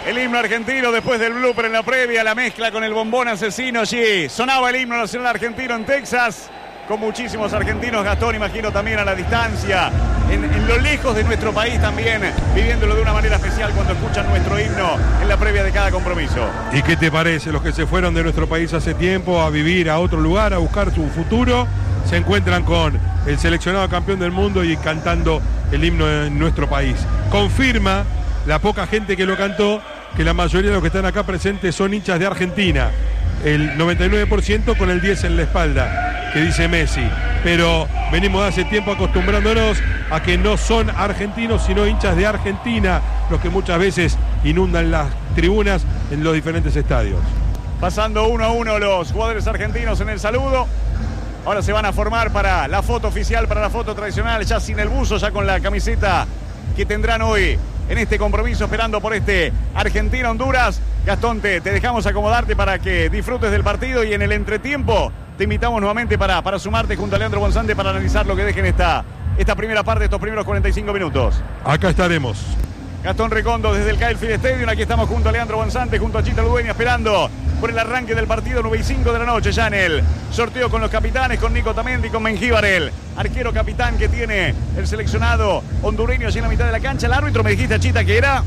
El himno argentino después del blooper en la previa, la mezcla con el bombón asesino allí. Sonaba el himno nacional argentino en Texas, con muchísimos argentinos, Gastón, imagino también a la distancia, en lo lejos de nuestro país también, viviéndolo de una manera especial cuando escuchan nuestro himno en la previa de cada compromiso. ¿Y qué te parece? Los que se fueron de nuestro país hace tiempo a vivir a otro lugar, a buscar su futuro, se encuentran con el seleccionado campeón del mundo y cantando el himno en nuestro país. Confirma la poca gente que lo cantó que la mayoría de los que están acá presentes son hinchas de Argentina. El 99% con el 10 en la espalda, que dice Messi. Pero venimos de hace tiempo acostumbrándonos a que no son argentinos, sino hinchas de Argentina, los que muchas veces inundan las tribunas en los diferentes estadios. Pasando 1-1 los jugadores argentinos en el saludo. Ahora se van a formar para la foto oficial, para la foto tradicional, ya sin el buzo, ya con la camiseta que tendrán hoy en este compromiso, esperando por este Argentina-Honduras. Gastón, te dejamos acomodarte para que disfrutes del partido y en el entretiempo te invitamos nuevamente para sumarte junto a Leandro Bonsante para analizar lo que dejen esta primera parte, estos primeros 45 minutos. Acá estaremos. Gastón Recondo desde el Kyle Field Stadium. Aquí estamos junto a Leandro Bonsante, junto a Chita Ludueña, esperando por el arranque del partido. 9:05 de la noche ya en el sorteo con los capitanes, con Nico Tamendi, con Mengíbar, el arquero capitán que tiene el seleccionado hondureño allí en la mitad de la cancha. El árbitro, me dijiste, Chita, que era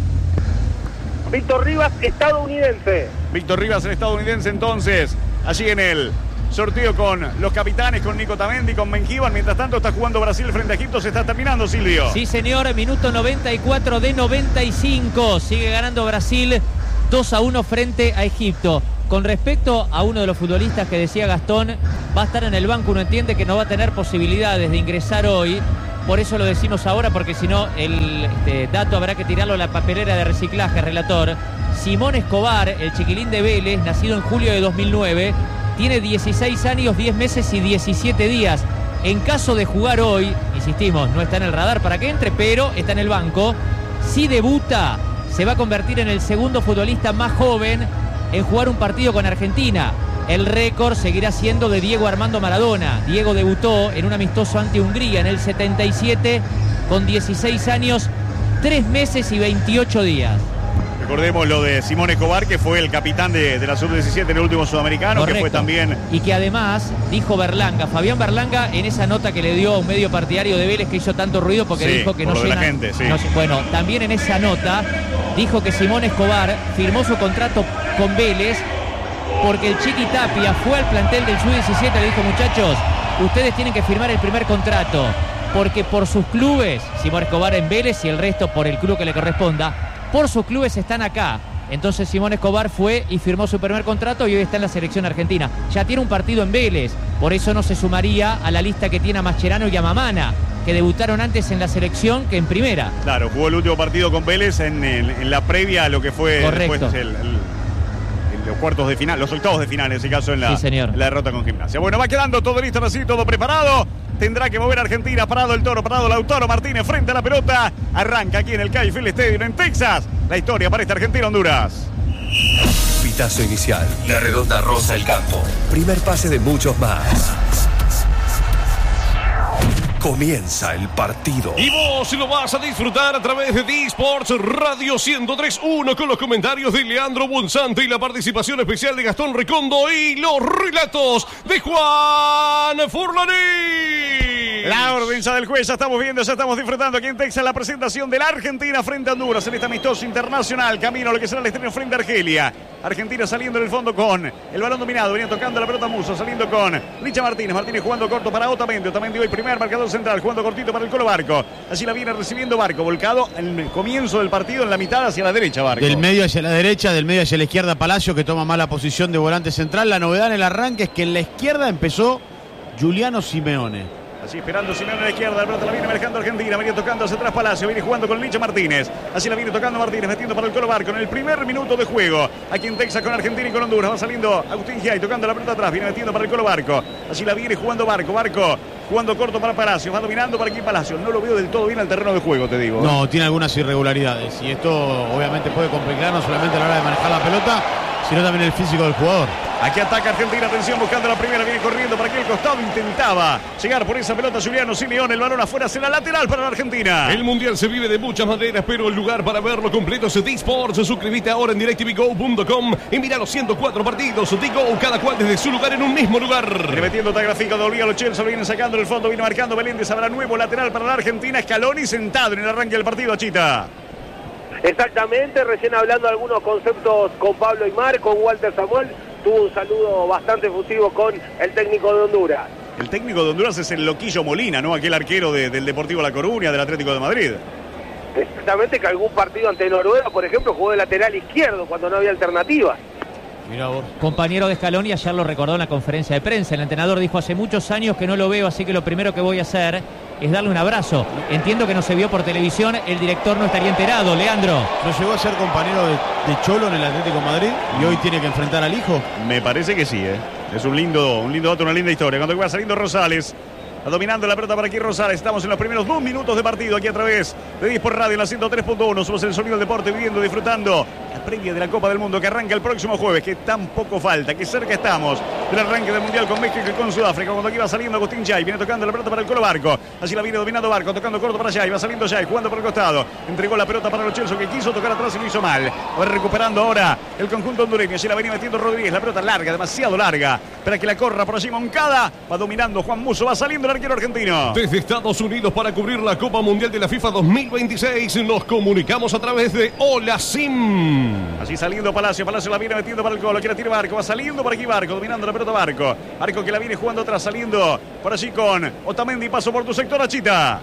Víctor Rivas, estadounidense. Víctor Rivas, el estadounidense, entonces, allí en el sorteo con los capitanes, con Nico Tamendi, con Mengíbar. Mientras tanto está jugando Brasil frente a Egipto. Se está terminando, Silvio. Sí, señor, minuto 94 de 95. Sigue ganando Brasil 2-1 frente a Egipto. Con respecto a uno de los futbolistas que decía Gastón, va a estar en el banco. Uno entiende que no va a tener posibilidades de ingresar hoy. Por eso lo decimos ahora, porque si no, el dato habrá que tirarlo a la papelera de reciclaje, relator. Simón Escobar, el chiquilín de Vélez, nacido en julio de 2009, tiene 16 años, 10 meses y 17 días. En caso de jugar hoy, insistimos, no está en el radar para que entre, pero está en el banco. Si debuta, se va a convertir en el segundo futbolista más joven en jugar un partido con Argentina. El récord seguirá siendo de Diego Armando Maradona. Diego debutó en un amistoso ante Hungría en el 77 con 16 años, 3 meses y 28 días. Recordemos lo de Simón Escobar, que fue el capitán de la Sub-17 en el último sudamericano. Correcto. Que fue también... Y que además dijo Berlanga, Fabián Berlanga, en esa nota que le dio a un medio partidario de Vélez que hizo tanto ruido porque dijo que no llena... la gente, sí. Bueno, también en esa nota dijo que Simón Escobar firmó su contrato con Vélez porque el Chiqui Tapia fue al plantel del Sub-17 y le dijo: muchachos, ustedes tienen que firmar el primer contrato, porque por sus clubes, Simón Escobar en Vélez y el resto por el club que le corresponda, por sus clubes están acá. Entonces Simón Escobar fue y firmó su primer contrato y hoy está en la selección argentina. Ya tiene un partido en Vélez, por eso no se sumaría a la lista que tiene a Mascherano y a Mamana, que debutaron antes en la selección que en primera. Claro, jugó el último partido con Vélez en la previa a lo que fue después los cuartos de final, los octavos de final en ese caso en la derrota con Gimnasia. Bueno, va quedando todo listo, así todo preparado. Tendrá que mover Argentina, parado el Toro, parado Lautaro Martínez frente a la pelota. Arranca aquí en el Kyle Field Stadium en Texas. La historia para esta Argentina-Honduras. Pitazo inicial. La redonda roza el campo. Primer pase de muchos más. Comienza el partido. Y vos lo vas a disfrutar a través de D-Sports Radio 103.1 con los comentarios de Leandro Bonsante y la participación especial de Gastón Recondo y los relatos de Juan Furlaní. La orden ya del juez, ya estamos viendo, ya estamos disfrutando aquí en Texas la presentación de la Argentina frente a Honduras en este amistoso internacional, camino a lo que será el estreno frente a Argelia. Argentina saliendo en el fondo con el balón dominado, venía tocando la pelota Musso, saliendo con Licha Martínez jugando corto para Otamendi. Otamendi hoy primer marcador central, jugando cortito para el Colo Barco. Allí la viene recibiendo Barco, volcado en el comienzo del partido en la mitad hacia la derecha Barco. Del medio hacia la derecha, del medio hacia la izquierda Palacio, que toma mala posición de volante central. La novedad en el arranque es que en la izquierda empezó Giuliano Simeone. Así esperando Simeone a la izquierda, la pelota la viene manejando Argentina, venía tocando hacia atrás Palacio, viene jugando con Licha Martínez, así la viene tocando Martínez, metiendo para el Colo Barco en el primer minuto de juego, aquí en Texas con Argentina y con Honduras, va saliendo Agustín Giai tocando la pelota atrás, viene metiendo para el Colo Barco, así la viene jugando Barco jugando corto para Palacio, va dominando para aquí Palacio, no lo veo del todo bien al terreno de juego, te digo. No, tiene algunas irregularidades y esto obviamente puede complicar no solamente a la hora de manejar la pelota, sino también el físico del jugador. Aquí ataca Argentina, atención, buscando la primera, viene corriendo para aquel costado, intentaba llegar por esa pelota Juliano Simeone, el balón afuera, será lateral para la Argentina. El Mundial se vive de muchas maneras, pero el lugar para verlo completo es D-Sports. Suscríbete ahora en DirecTVGo.com y mira los 104 partidos de Go, cada cual desde su lugar en un mismo lugar. Viene metiendo Tagliafico, volvía Lo Celso, lo viene sacando en el fondo, viene marcando Meléndez, habrá nuevo lateral para la Argentina, Scaloni sentado en el arranque del partido, Chita. Exactamente, recién hablando de algunos conceptos con Pablo Aimar, con Walter Samuel, tuvo un saludo bastante efusivo con el técnico de Honduras. El técnico de Honduras es el Loquillo Molina, ¿no? Aquel arquero del Deportivo La Coruña, del Atlético de Madrid. Exactamente, que algún partido ante Noruega, por ejemplo, jugó de lateral izquierdo cuando no había alternativas. Mirá vos. Compañero de Scaloni, ayer lo recordó en la conferencia de prensa. El entrenador dijo: hace muchos años que no lo veo, así que lo primero que voy a hacer es darle un abrazo. Entiendo que no se vio por televisión, el director no estaría enterado. Leandro. ¿No llegó a ser compañero de Cholo en el Atlético de Madrid y hoy tiene que enfrentar al hijo? Me parece que sí, ¿eh? Es un lindo dato, una linda historia. Cuando va saliendo Rosales, dominando la pelota para aquí Rosales. Estamos en los primeros 2 minutos de partido aquí a través de D-Sport Radio en la 103.1. Somos el sonido del deporte, viviendo, disfrutando la previa de la Copa del Mundo que arranca el próximo jueves, que tan poco falta, que cerca estamos del arranque del Mundial con México y con Sudáfrica. Cuando aquí va saliendo Agustín Jay, viene tocando la pelota para el Colo Barco. Así la viene dominando Barco, tocando corto para Jay, va saliendo Jay, jugando por el costado. Entregó la pelota para Lo Celso, que quiso tocar atrás y lo hizo mal. Va recuperando ahora el conjunto hondureño. Así la venía metiendo Rodríguez, la pelota larga, demasiado larga, para que la corra por allí Moncada. Va dominando Juan Musso, va saliendo el arquero argentino. Desde Estados Unidos para cubrir la Copa Mundial de la FIFA 2026 nos comunicamos a través de Hola Sim. Así saliendo Palacio la viene metiendo para el Colo, que la tiene Barco, va saliendo por aquí Barco, dominando la pelota Barco que la viene jugando atrás, saliendo por allí con Otamendi, paso por tu sector, Achita.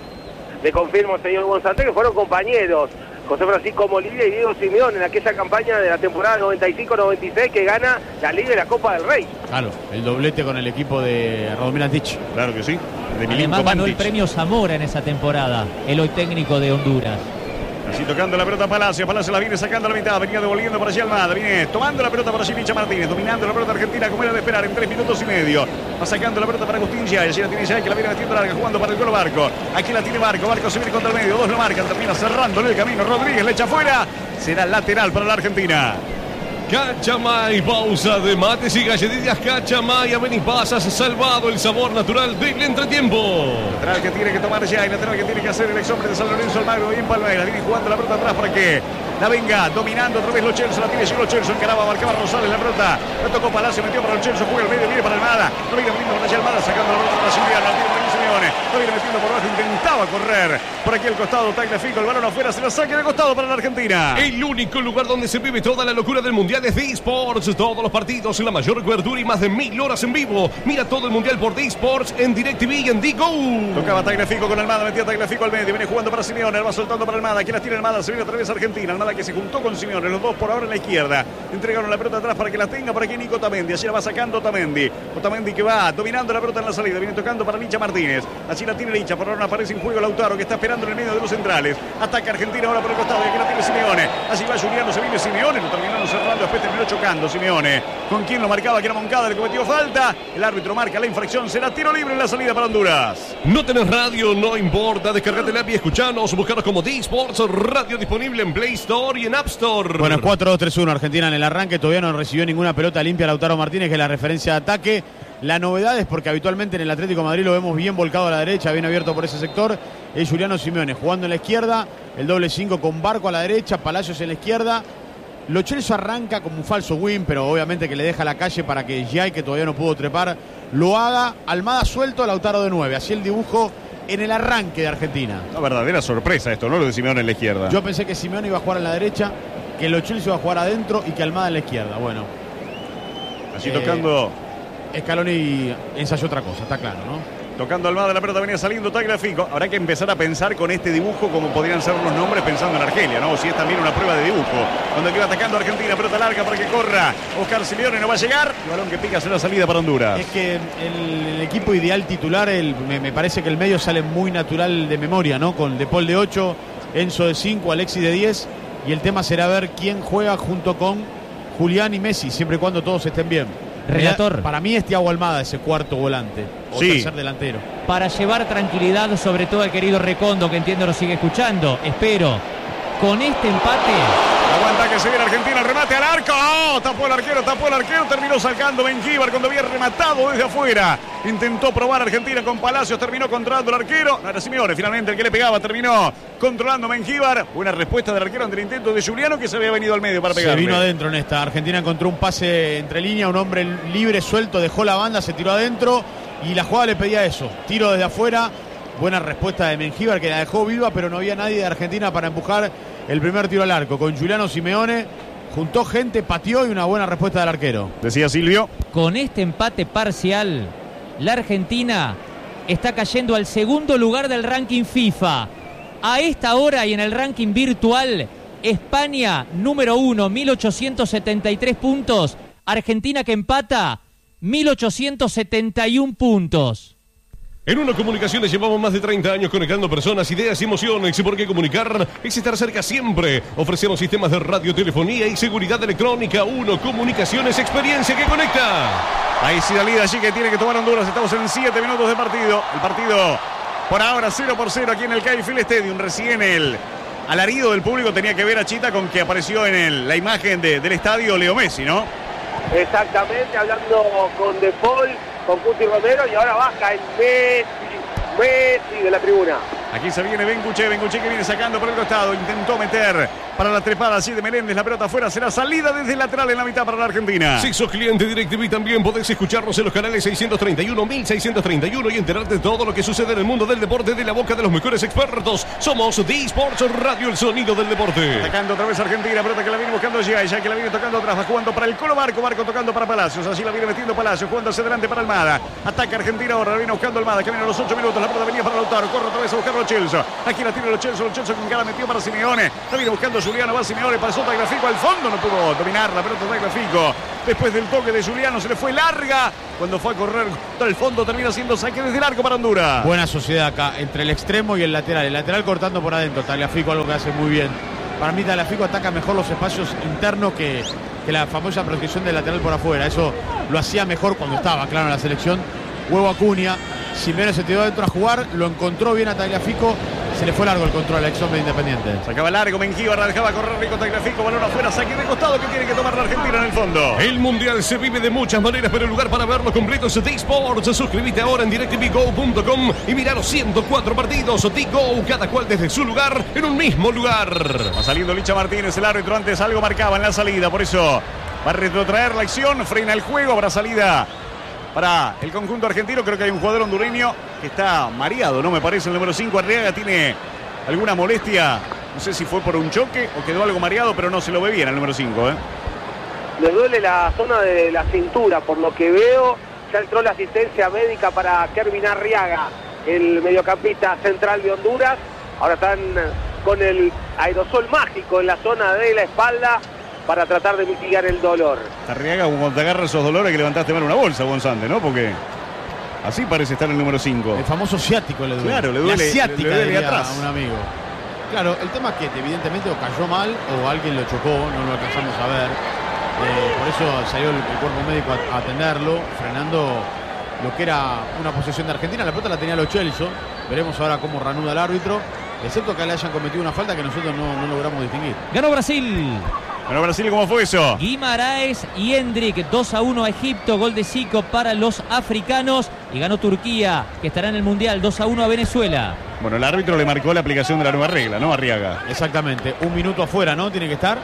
Le confirmo, señor González, que fueron compañeros José Francisco Molina y Diego Simeone en aquella campaña de la temporada 95-96 que gana la Liga de la Copa del Rey. Claro, el doblete con el equipo de Radomir Antich. Claro que sí. Además ganó el premio Zamora en esa temporada, el hoy técnico de Honduras. Así tocando la pelota Palacio la viene sacando a la mitad, venía devolviendo para allí Almada, viene tomando la pelota para allí Licha Martínez, dominando la pelota argentina como era de esperar en 3 minutos y medio. Va sacando la pelota para Agustín Jay, allí la tiene Jay, que la viene metiendo larga, jugando para el Colo Barco. Aquí la tiene Barco se viene contra el medio, 2 lo marcan, termina cerrándole el camino, Rodríguez le echa afuera, será lateral para la Argentina. Cachamay, pausa de mates y galletitas Cachamay, Avenipasas, salvado el sabor natural del entretiempo. Lateral que tiene que tomar ya, y lateral que tiene que hacer el ex hombre de San Lorenzo Almagro, bien Palmeiras, viene jugando la pelota atrás para que la venga dominando otra vez Lo Celso, la tiene Lo Celso, encaraba, marcaba Rosales la pelota, la tocó Palacio, metió para Lo Celso, juega el medio, viene para Almada, lo viene abriendo para allá Almada, sacando la pelota para Juliano, la tiene para Simeone, lo viene metiendo por abajo, intentaba correr por aquí al costado, Tagliafico, el balón afuera, se la saca de costado para la Argentina. El único lugar donde se vive toda la locura del Mundial es D-Sports, todos los partidos, la mayor cobertura y más de 1000 horas en vivo. Mira todo el Mundial por D-Sports en DirecTV y en D-Go. Tocaba Tagliafico con Almada, metía Tagliafico al medio, viene jugando para Simeone, va soltando para Almada, aquí la tiene Almada, se viene otra vez Argentina, Almada que se juntó con Simeone, los dos por ahora en la izquierda, entregaron la pelota atrás para que la tenga por aquí Nico Otamendi, así la va sacando Otamendi que va dominando la pelota en la salida, viene tocando para Licha Martínez, así la tiene Licha, por ahora aparece en juego Lautaro que está esperando en el medio de los centrales, ataca Argentina ahora por el costado y aquí la tiene Simeone, así va Juliano, se viene Simeone, lo terminaron cerrando, después terminó chocando Simeone, con quien lo marcaba que era Moncada, le cometió falta, el árbitro marca la infracción, será tiro libre en la salida para Honduras. No tenés radio, no importa, descargate la app y escuchanos, buscaros como D-Sports Radio, disponible en Play Store y en App Store. Bueno, 4-2-3-1 Argentina en el arranque, todavía no recibió ninguna pelota limpia Lautaro Martínez, que es la referencia de ataque. La novedad es porque habitualmente en el Atlético de Madrid lo vemos bien volcado a la derecha, bien abierto por ese sector, es Juliano Simeone jugando en la izquierda, el doble 5 con Barco a la derecha, Palacios en la izquierda. Lo Celso arranca como un falso win, pero obviamente que le deja la calle para que Jay, que todavía no pudo trepar, lo haga. Almada suelto, Lautaro de 9, así el dibujo en el arranque de Argentina. Una verdadera sorpresa esto, ¿no? Lo de Simeone en la izquierda. Yo pensé que Simeone iba a jugar en la derecha, que Lo Celso iba a jugar adentro y que Almada en la izquierda. Bueno, así tocando. Scaloni ensayó otra cosa, está claro, ¿no? Tocando Almada, la pelota venía saliendo Tagliafico. Habrá que empezar a pensar con este dibujo como podrían ser los nombres pensando en Argelia, ¿no? O si es también una prueba de dibujo. Donde iba atacando Argentina, pelota larga para que corra. Oscar Simeone no va a llegar. El balón que pica será salida para Honduras. Es que el equipo ideal titular, me parece que el medio sale muy natural de memoria, ¿no? Con De Paul de 8, Enzo de 5, Alexis de 10. Y el tema será ver quién juega junto con Julián y Messi, siempre y cuando todos estén bien. Relator. Para mí es Thiago Almada ese cuarto volante o tercer delantero. Para llevar tranquilidad sobre todo al querido Recondo, que entiendo lo sigue escuchando. Espero, con este empate Aguanta que se viene Argentina, el remate al arco. ¡Oh! Tapó el arquero, terminó sacando Mengíbar cuando había rematado desde afuera. Intentó probar Argentina con Palacios, terminó controlando el arquero. No era Simeone, finalmente el que le pegaba, terminó controlando Mengíbar. Buena respuesta del arquero ante el intento de Giuliano, que se había venido al medio para pegarle. Se vino adentro en esta. Argentina encontró un pase entre línea, un hombre libre, suelto, dejó la banda, se tiró adentro y la jugada le pedía eso. Tiro desde afuera. Buena respuesta de Mengíbar, que la dejó viva, pero no había nadie de Argentina para empujar el primer tiro al arco. Con Giuliano Simeone juntó gente, pateó y una buena respuesta del arquero. Decía Silvio. Con este empate parcial, la Argentina está cayendo al segundo lugar del ranking FIFA. A esta hora y en el ranking virtual, España número 1, 1873 puntos. Argentina que empata, 1871 puntos. En Uno Comunicaciones llevamos más de 30 años conectando personas, ideas y emociones. Y porque comunicar es estar cerca siempre. Ofrecemos sistemas de radiotelefonía y seguridad electrónica. Uno Comunicaciones, experiencia que conecta. Ahí sí la lida allí que tiene que tomar Honduras. Estamos en 7 minutos de partido. El partido por ahora 0-0 aquí en el Kaifield Stadium. Recién el alarido del público tenía que ver a Chita con que apareció en la imagen del estadio Leo Messi, ¿no? Exactamente, hablando con De Paul, con Cuti Romero, y ahora baja el Messi de la tribuna. Aquí se viene Benguche que viene sacando por el costado, intentó meter para la trepada así de Meléndez, la pelota afuera, será salida desde el lateral en la mitad para la Argentina. Si sos cliente DirecTV también podés escucharnos en los canales 631, 1631 y enterarte de todo lo que sucede en el mundo del deporte de la boca de los mejores expertos. Somos D-Sports Radio, el sonido del deporte. Atacando otra vez Argentina, pelota que la viene buscando ya que la viene tocando atrás, va jugando para el Colo Barco tocando para Palacios, así la viene metiendo Palacios, jugando hacia adelante para Almada. Ataca Argentina ahora, la viene buscando Almada, que viene a los 8 minutos, la pelota venía para Lautaro, corre otra vez a buscarlo Chelsea. Aquí la tiene Lo Celso con cara metió para Simeone, la viene buscando Giuliano, va Simeone, pasó Tagliafico al fondo, no pudo dominar la pelota Tagliafico. Después del toque de Giuliano se le fue larga, cuando fue a correr contra el fondo termina siendo saque desde el arco para Honduras. Buena sociedad acá, entre el extremo y el lateral cortando por adentro, Tagliafico algo que hace muy bien. Para mí Tagliafico ataca mejor los espacios internos que la famosa protección del lateral por afuera, eso lo hacía mejor cuando estaba, claro, en la selección. Huevo Acuña, Simeone se tiró adentro a jugar, lo encontró bien a Tagliafico. Se le fue largo el control al ex hombre de Independiente. Sacaba largo Mengíbar, la dejaba correr rico Tagliafico, balón afuera, saque de costado que tiene que tomar la Argentina en el fondo. El Mundial se vive de muchas maneras, pero el lugar para verlo completo es D-Sports. Suscríbete ahora en DirecTVGo.com y mira los 104 partidos D-Go, cada cual desde su lugar, en un mismo lugar. Va saliendo Licha Martínez, el árbitro antes algo marcaba en la salida, por eso va a retrotraer la acción, frena el juego, habrá salida para el conjunto argentino. Creo que hay un jugador hondureño que está mareado, ¿no? Me parece el número 5, Arriaga, tiene alguna molestia. No sé si fue por un choque o quedó algo mareado, pero no se lo ve bien al número 5, ¿eh? Le duele la zona de la cintura, por lo que veo. Ya entró la asistencia médica para Kervin Arriaga, el mediocampista central de Honduras. Ahora están con el aerosol mágico en la zona de la espalda para tratar de mitigar el dolor. Arriaga, cuando te agarra esos dolores que levantaste mal una bolsa, González, ¿no? Porque así parece estar el número 5. El famoso ciático le duele. Claro, le duele. La ciática le duele atrás. A un amigo. Claro, el tema es que evidentemente o cayó mal o alguien lo chocó, no lo alcanzamos a ver. Por eso salió el cuerpo médico a atenderlo, frenando lo que era una posesión de Argentina. La pelota la tenía Lo Celso. Veremos ahora cómo reanuda el árbitro, excepto que le hayan cometido una falta que nosotros no logramos distinguir. Ganó Brasil. Bueno, Brasil, ¿cómo fue eso? Guimaraes y Hendrik, 2-1 a Egipto, gol de Zico para los africanos. Y ganó Turquía, que estará en el Mundial, 2-1 a Venezuela. Bueno, el árbitro le marcó la aplicación de la nueva regla, ¿no? Arriaga. Exactamente, un minuto afuera, ¿no? Tiene que estar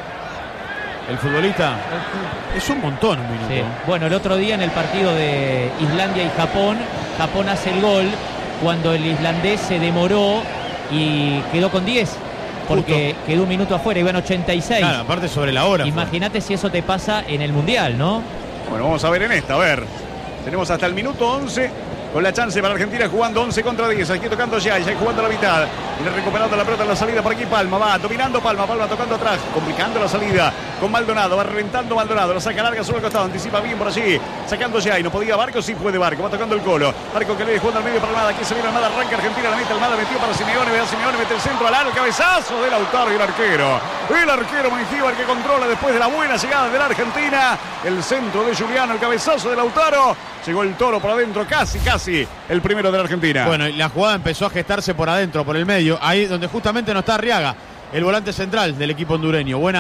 el futbolista. Es un montón, un minuto. Sí. Bueno, el otro día en el partido de Islandia y Japón, Japón hace el gol cuando el islandés se demoró y quedó con 10. Porque quedó un minuto afuera, iban 86. Claro, aparte sobre la hora. Imagínate si eso te pasa en el Mundial, ¿no? Bueno, vamos a ver en esta, a ver. Tenemos hasta el minuto 11 con la chance para Argentina jugando 11 contra 10. Aquí tocando ya jugando la mitad. Viene recuperando la pelota en la salida por aquí Palma. Va dominando Palma tocando atrás, complicando la salida con Maldonado. Va reventando Maldonado, la saca larga sobre el costado, anticipa bien por allí. Sacando ya y no podía Barco, sí puede Barco. Va tocando el Colo. Barco que le jugando al medio para Almada. Aquí se viene Almada, arranca Argentina, la mete Almada, metió para Simeone. Ve a Simeone, mete el centro al área, cabezazo de Lautaro y el arquero. El arquero Mengíbar que controla después de la buena llegada de la Argentina. El centro de Giuliano, el cabezazo de Lautaro. Llegó el Toro por adentro, casi el primero de la Argentina. Bueno, y la jugada empezó a gestarse por adentro, por el medio, ahí donde justamente no está Arriaga, el volante central del equipo hondureño. Buena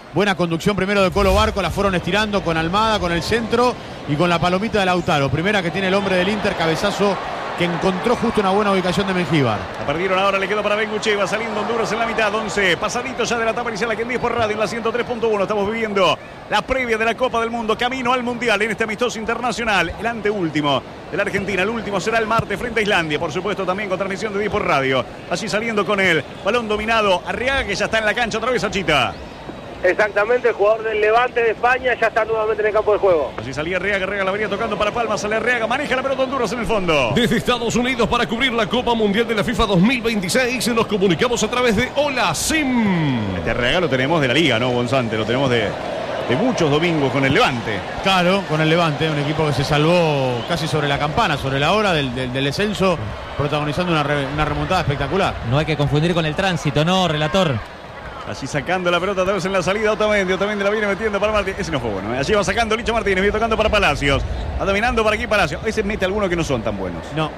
Buena conducción primero de Colo Barco, la fueron estirando con Almada, con el centro y con la palomita de Lautaro. Primera que tiene el hombre del Inter, cabezazo que encontró justo una buena ubicación de Mengíbar. La perdieron ahora, le quedó para Bengucheva, saliendo Honduras en la mitad, 11, pasadito ya de la etapa inicial aquí en 10 por radio, en la 103.1. Estamos viviendo la previa de la Copa del Mundo, camino al Mundial en este amistoso internacional, el anteúltimo de la Argentina. El último será el martes frente a Islandia, por supuesto también con transmisión de 10 por radio. Así saliendo con el balón dominado Arriaga, que ya está en la cancha otra vez, Achita. Exactamente, el jugador del Levante de España ya está nuevamente en el campo de juego. Así salía Arriaga, la venía tocando para Palma, sale Arriaga, maneja la pelota Honduras en el fondo. Desde Estados Unidos para cubrir la Copa Mundial de la FIFA 2026 nos comunicamos a través de Hola Sim. Este Arriaga lo tenemos de la Liga, ¿no, Gonzante? Lo tenemos de muchos domingos con el Levante. Claro, con el Levante, un equipo que se salvó casi sobre la campana, sobre la hora del descenso, protagonizando una remontada espectacular. No hay que confundir con el tránsito, ¿no, relator? Allí sacando la pelota otra vez en la salida, Otamendi la viene metiendo para Martínez. Ese no fue bueno, ¿eh? Allí va sacando Licho Martínez, viene tocando para Palacios. Va dominando por aquí Palacios. Ese mete algunos que no son tan buenos. No.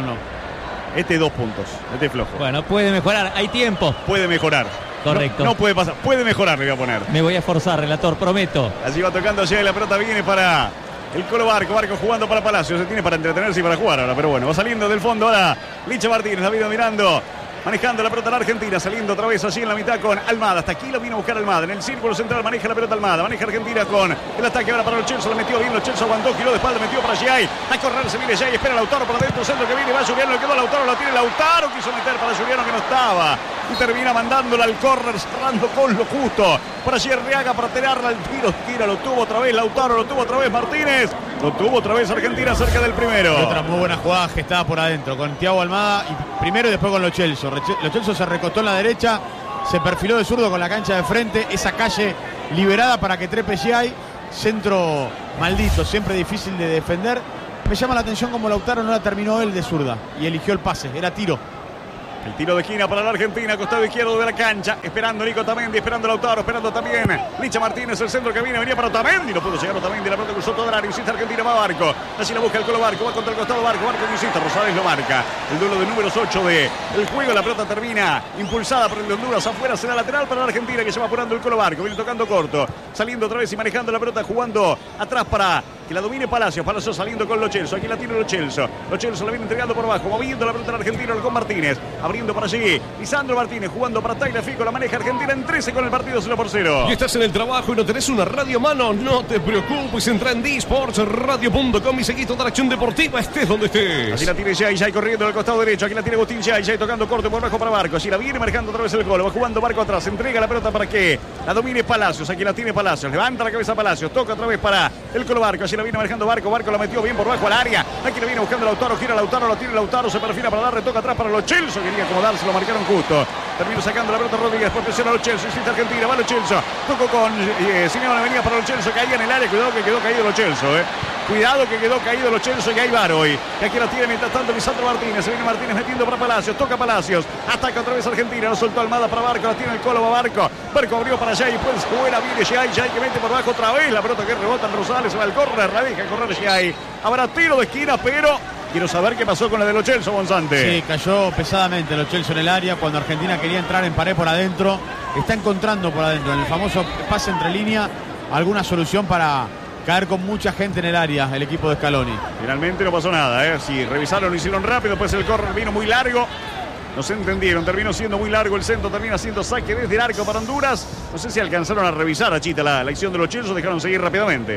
Este 2 puntos, este es flojo. Bueno, puede mejorar, hay tiempo. Puede mejorar. Correcto. No puede pasar, puede mejorar, le voy a poner. Me voy a esforzar, relator, prometo. Allí va tocando allá y la pelota viene para el Colo Barco jugando para Palacios. Se tiene para entretenerse y para jugar ahora, pero bueno, va saliendo del fondo ahora Licho Martínez, la viene mirando. Manejando la pelota en la Argentina, saliendo otra vez allí en la mitad con Almada. Hasta aquí lo vino a buscar Almada. En el círculo central maneja la pelota Almada. Maneja Argentina con el ataque ahora para Lo Celso. La metió bien, Lo Celso aguantó, giró de espalda, metió para Giai. A correr se viene Giai, espera Lautaro para adentro, centro que viene, va Juliano, le quedó Lautaro, la tiene Lautaro. Quiso meter para Juliano que no estaba. Y termina mandándola al córner, cerrando con lo justo. Para allí Arriaga para tirarla al tiro. Tira, lo tuvo otra vez Lautaro, lo tuvo otra vez Martínez. Lo tuvo otra vez Argentina cerca del primero. Otra muy buena jugada gestada por adentro con Thiago Almada y primero y después con Lo Celso. Lo Celso se recostó en la derecha, se perfiló de zurdo con la cancha de frente, esa calle liberada para que trepe Giai. Centro maldito, siempre difícil de defender. Me llama la atención como Lautaro no la terminó él de zurda y eligió el pase, era tiro. El tiro de esquina para la Argentina, costado izquierdo de la cancha, esperando Nico Otamendi, esperando Lautaro, esperando también Licha Martínez, el centro que venía para Otamendi, no pudo llegar Otamendi, la pelota cruzó todo el área, insiste Argentina, va Barco, así la busca el Colo Barco, va contra el costado Barco que insiste, Rosales lo marca, el duelo de números 8 del juego, la pelota termina impulsada por el de Honduras, afuera será lateral para la Argentina que se va apurando el Colo Barco, viene tocando corto, saliendo otra vez y manejando la pelota, jugando atrás para que la domine Palacios saliendo con Lo Celso, aquí la tiene Lo Celso la viene entregando por abajo, moviendo la pelota al argentino con Martínez, abriendo para allí, Lisandro Martínez jugando para Tagliafico, la maneja Argentina en 13 con el partido 0-0. Y estás en el trabajo y no tenés una radio a mano, no te preocupes, entra en dsportsradio.com y seguí toda la acción deportiva, estés donde estés. Así la tiene Giai corriendo del costado derecho, aquí la tiene Agustín Giai tocando corto por abajo para Barco, así la viene marcando otra vez el gol, va jugando Barco atrás, entrega la pelota para que la domine Palacios, aquí la tiene Palacios, levanta la cabeza Palacios, toca otra vez para el Colo Barco, así la viene manejando Barco la metió bien por bajo al área, aquí la viene buscando Lautaro, gira Lautaro, la tiene Lautaro, se perfila para dar, retoca atrás para Lo Celso, quería acomodarse, lo marcaron justo, terminó sacando la pelota Rodríguez, por presión a Lo Celso, insiste Argentina, va Lo Celso, tocó con Simeone, venía para Lo Celso, caía en el área, cuidado que quedó caído Lo Celso, cuidado que quedó caído Lo Celso y hay VAR hoy, y aquí la tiene mientras tanto Lisandro Martínez, se viene Martínez metiendo para Palacios, toca Palacios, ataca otra vez Argentina, lo soltó Almada para Barco, la tiene el Colo, va Barco abrió para Giai, pues buena, viene Giai que mete por abajo otra vez, la pelota que rebota en Rosales, se va al córner, la deja correr Giai, habrá tiro de esquina, pero quiero saber qué pasó con la de Lo Celso, Gonzante. Sí, cayó pesadamente Lo Celso en el área cuando Argentina quería entrar en pared por adentro, está encontrando por adentro, en el famoso pase entre línea, alguna solución para caer con mucha gente en el área, el equipo de Scaloni. Finalmente no pasó nada, si revisaron, lo hicieron rápido, pues el córner vino muy largo. No se entendieron, terminó siendo muy largo el centro, termina siendo saque desde el arco para Honduras. No sé si alcanzaron a revisar a Chita la acción de Lo Celso, dejaron seguir rápidamente.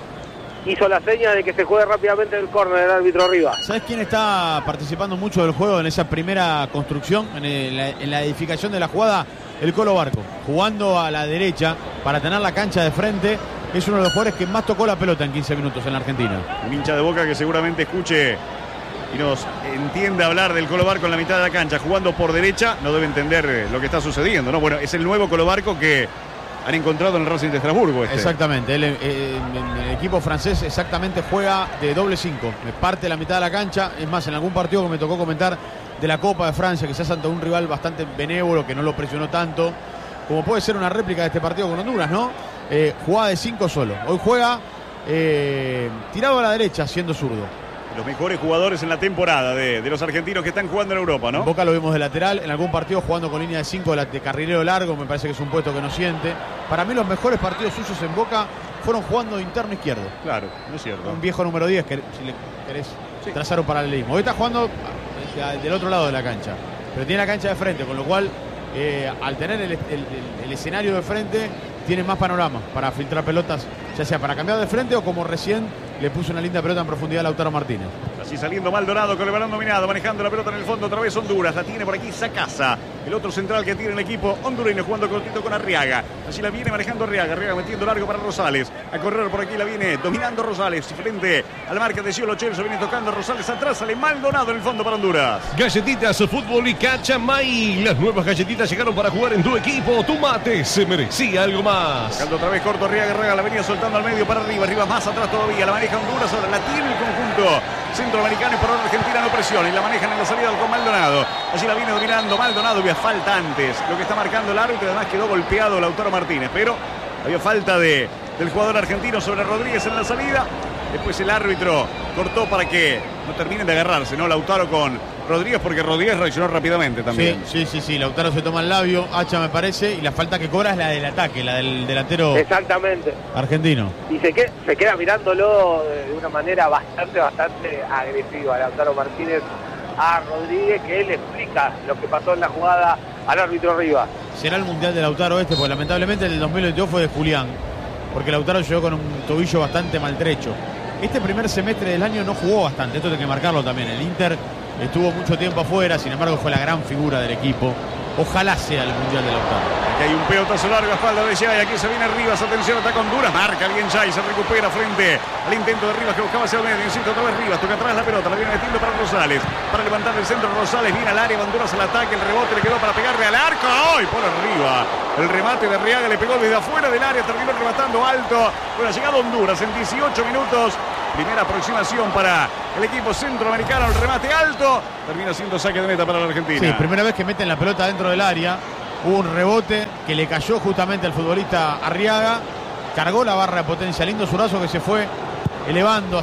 Hizo la seña de que se juegue rápidamente el córner del árbitro arriba. ¿Sabes quién está participando mucho del juego en esa primera construcción, en la edificación de la jugada? El Colo Barco, jugando a la derecha para tener la cancha de frente. Es uno de los jugadores que más tocó la pelota en 15 minutos en la Argentina. Un hincha de Boca que seguramente escuche y nos entiende hablar del Colo Barco en la mitad de la cancha, jugando por derecha, no debe entender lo que está sucediendo, ¿no? Bueno, es el nuevo Colo Barco que han encontrado en el Racing de Estrasburgo. Exactamente, el equipo francés exactamente juega de doble 5, parte la mitad de la cancha, es más, en algún partido que me tocó comentar de la Copa de Francia, quizás ante un rival bastante benévolo, que no lo presionó tanto, como puede ser una réplica de este partido con Honduras, ¿no? Jugada de 5 solo, hoy juega tirado a la derecha siendo zurdo. Los mejores jugadores en la temporada de los argentinos que están jugando en Europa, ¿no? En Boca lo vimos de lateral, en algún partido jugando con línea de 5 de carrilero largo, me parece que es un puesto que no siente. Para mí los mejores partidos suyos en Boca fueron jugando de interno izquierdo. Claro, no es cierto. Un viejo número 10, que si le querés trazar un paralelismo. Hoy está jugando del otro lado de la cancha, pero tiene la cancha de frente, con lo cual al tener el escenario de frente tiene más panorama para filtrar pelotas, ya sea para cambiar de frente o como recién le puso una linda pelota en profundidad a Lautaro Martínez. Así saliendo Maldonado con el balón dominado, manejando la pelota en el fondo, otra vez Honduras, la tiene por aquí Sacasa, el otro central que tiene el equipo hondureño, jugando cortito con Arriaga. Así la viene manejando Arriaga metiendo largo para Rosales, a correr por aquí la viene dominando Rosales, frente al marca de Ciolo Celso, viene tocando Rosales atrás, sale Maldonado en el fondo para Honduras. Galletitas, fútbol y cachamay. Las nuevas galletitas llegaron para jugar en tu equipo. Tu mate se merecía algo más. Sacando otra vez corto Arriaga, la venía soltando al medio para arriba más atrás todavía, la maneja Honduras, ahora la tiene el conjunto centroamericano y por ahora Argentina no presiona y la manejan en la salida con Maldonado. Allí la viene dominando Maldonado, había falta antes, lo que está marcando el árbitro, además quedó golpeado Lautaro Martínez, pero había falta del jugador argentino sobre Rodríguez en la salida. Después el árbitro cortó para que no terminen de agarrarse, ¿no? Lautaro con Rodríguez, porque Rodríguez reaccionó rápidamente también. Sí. Lautaro se toma el labio, Hacha me parece, y la falta que cobra es la del ataque, la del delantero. Exactamente. Argentino. Y se queda mirándolo de una manera bastante agresiva Lautaro Martínez a Rodríguez, que él explica lo que pasó en la jugada al árbitro arriba. Será el mundial de Lautaro porque lamentablemente el 2022 fue de Julián, porque Lautaro llegó con un tobillo bastante maltrecho. Este primer semestre del año no jugó bastante, esto hay que marcarlo también. El Inter estuvo mucho tiempo afuera, sin embargo fue la gran figura del equipo. Ojalá sea el mundial de Lautaro. Aquí hay un pelotazo largo a espalda de Jay, aquí se viene Rivas, atención, ataca Honduras, marca bien Jay, se recupera frente al intento de Rivas que buscaba hacia el medio, insiste otra vez Rivas, toca atrás la pelota, la viene metiendo para Rosales, para levantar el centro Rosales, viene al área, Honduras al ataque, el rebote le quedó para pegarle al arco, ¡ay! Por arriba, el remate de Arriaga le pegó desde afuera del área, terminó rematando alto. Bueno, ha llegado Honduras en 18 minutos. Primera aproximación para el equipo centroamericano, el remate alto. Termina siendo saque de meta para la Argentina. Sí, primera vez que meten la pelota dentro del área. Hubo un rebote que le cayó justamente al futbolista Arriaga. Cargó la barra de potencia. Lindo zurazo que se fue elevando,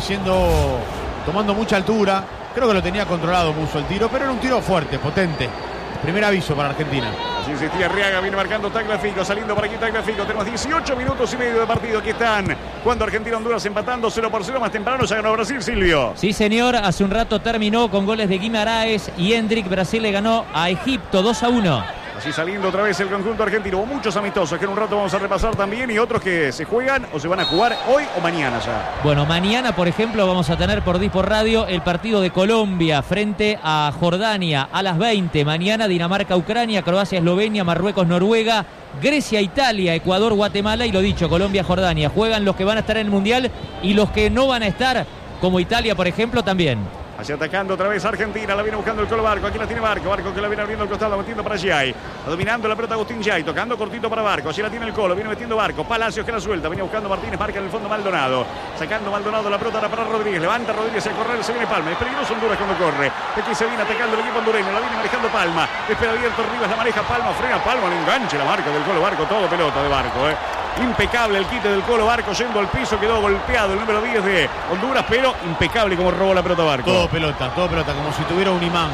tomando mucha altura. Creo que lo tenía controlado Musso el tiro, pero era un tiro fuerte, potente. Primer aviso para Argentina. Así insistía Arriaga, viene marcando Tagliafico, saliendo por aquí Tagliafico. Tenemos 18 minutos y medio de partido. Aquí están cuando Argentina-Honduras empatando 0-0. Más temprano ya ganó Brasil, Silvio. Sí, señor. Hace un rato terminó con goles de Guimaraes y Hendrik. Brasil le ganó a Egipto 2-1. Así saliendo otra vez el conjunto argentino. Hubo muchos amistosos que en un rato vamos a repasar también y otros que se juegan o se van a jugar hoy o mañana ya. Bueno, mañana, por ejemplo, vamos a tener por Dispor Radio el partido de Colombia frente a Jordania a las 20. Mañana Dinamarca-Ucrania, Croacia-Eslovenia, Marruecos-Noruega, Grecia-Italia, Ecuador-Guatemala y lo dicho, Colombia-Jordania. Juegan los que van a estar en el Mundial y los que no van a estar, como Italia, por ejemplo, también. Así atacando otra vez Argentina, la viene buscando el Colo Barco, aquí la tiene Barco que la viene abriendo al costado, metiendo para Jay, dominando la pelota Agustín Jay, tocando cortito para Barco, así la tiene el Colo, viene metiendo Barco, Palacios que la suelta, viene buscando Martínez, marca en el fondo Maldonado, sacando Maldonado la pelota para Rodríguez, levanta Rodríguez a correr, se viene Palma, es peligroso Honduras cuando corre, aquí se viene atacando el equipo hondureño, la viene manejando Palma, espera abierto Rivas, la maneja Palma, frena Palma, le enganche la marca del Colo Barco, todo pelota de Barco, impecable el quite del Colo Barco, yendo al piso, quedó golpeado el número 10 de Honduras, pero impecable como robó la pelota Barco. Todo pelota, como si tuviera un imán,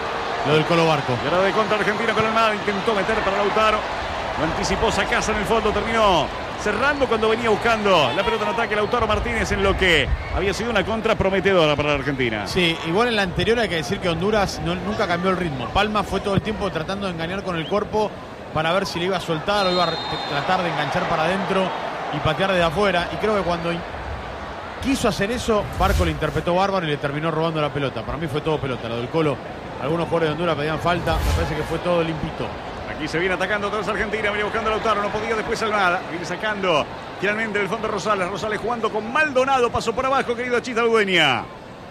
lo del Colo Barco. Y ahora de contra Argentina con el Almada, intentó meter para Lautaro, lo anticipó Sacasa en el fondo, terminó cerrando cuando venía buscando la pelota en ataque Lautaro Martínez en lo que había sido una contra prometedora para la Argentina. Sí, igual en la anterior hay que decir que Honduras nunca cambió el ritmo. Palma fue todo el tiempo tratando de engañar con el cuerpo para ver si le iba a soltar o iba a tratar de enganchar para adentro y patear desde afuera. Y creo que cuando quiso hacer eso, Barco le interpretó bárbaro y le terminó robando la pelota. Para mí fue todo pelota, lo del Colo. Algunos jugadores de Honduras pedían falta, me parece que fue todo limpito. Aquí se viene atacando otra vez Argentina, venía buscando a Lautaro, no podía después Almada. Viene sacando finalmente del fondo Rosales. Rosales jugando con Maldonado, pasó por abajo, querido Chita Ludueña.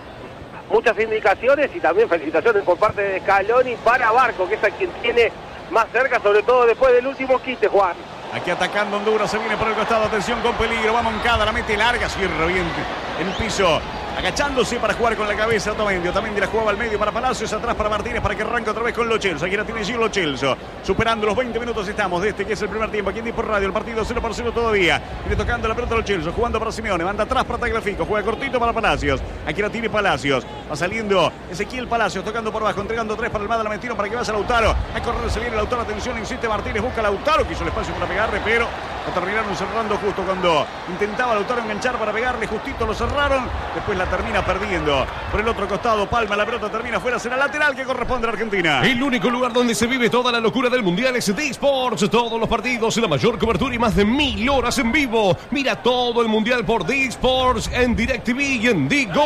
Muchas indicaciones y también felicitaciones por parte de Scaloni para Barco, que es a quien tiene más cerca, sobre todo después del último quite, Juan. Aquí atacando Honduras, se viene por el costado, atención con peligro, va Moncada, la mete larga, cierra bien en el piso. agachándose para jugar con la cabeza Otamendi. Otamendi la jugaba al medio para Palacios, atrás para Martínez para que arranque otra vez con Lo Celso. Aquí la tiene Gil Lo Celso, superando los 20 minutos estamos de este que es el primer tiempo. Aquí en Dispor Radio, el partido 0-0 todavía. Viene tocando la pelota Lo Celso, jugando para Simeone, manda atrás para Tagliafico, juega cortito para Palacios. Aquí la tiene Palacios, va saliendo Ezequiel Palacios, tocando por abajo, entregando 3 para Almada, la metieron para que vaya Lautaro. A correr, se viene Lautaro, atención, insiste Martínez, busca Lautaro, que hizo el espacio para pegarle, pero lo terminaron cerrando justo cuando intentaba Lautaro enganchar para pegarle, justito lo cerraron, después la termina perdiendo. Por el otro costado, Palma, la pelota termina fuera, será lateral que corresponde a la Argentina. El único lugar donde se vive toda la locura del Mundial es D-Sports. Todos los partidos, la mayor cobertura y más de 1000 horas en vivo. Mira todo el Mundial por D-Sports en DirecTV y en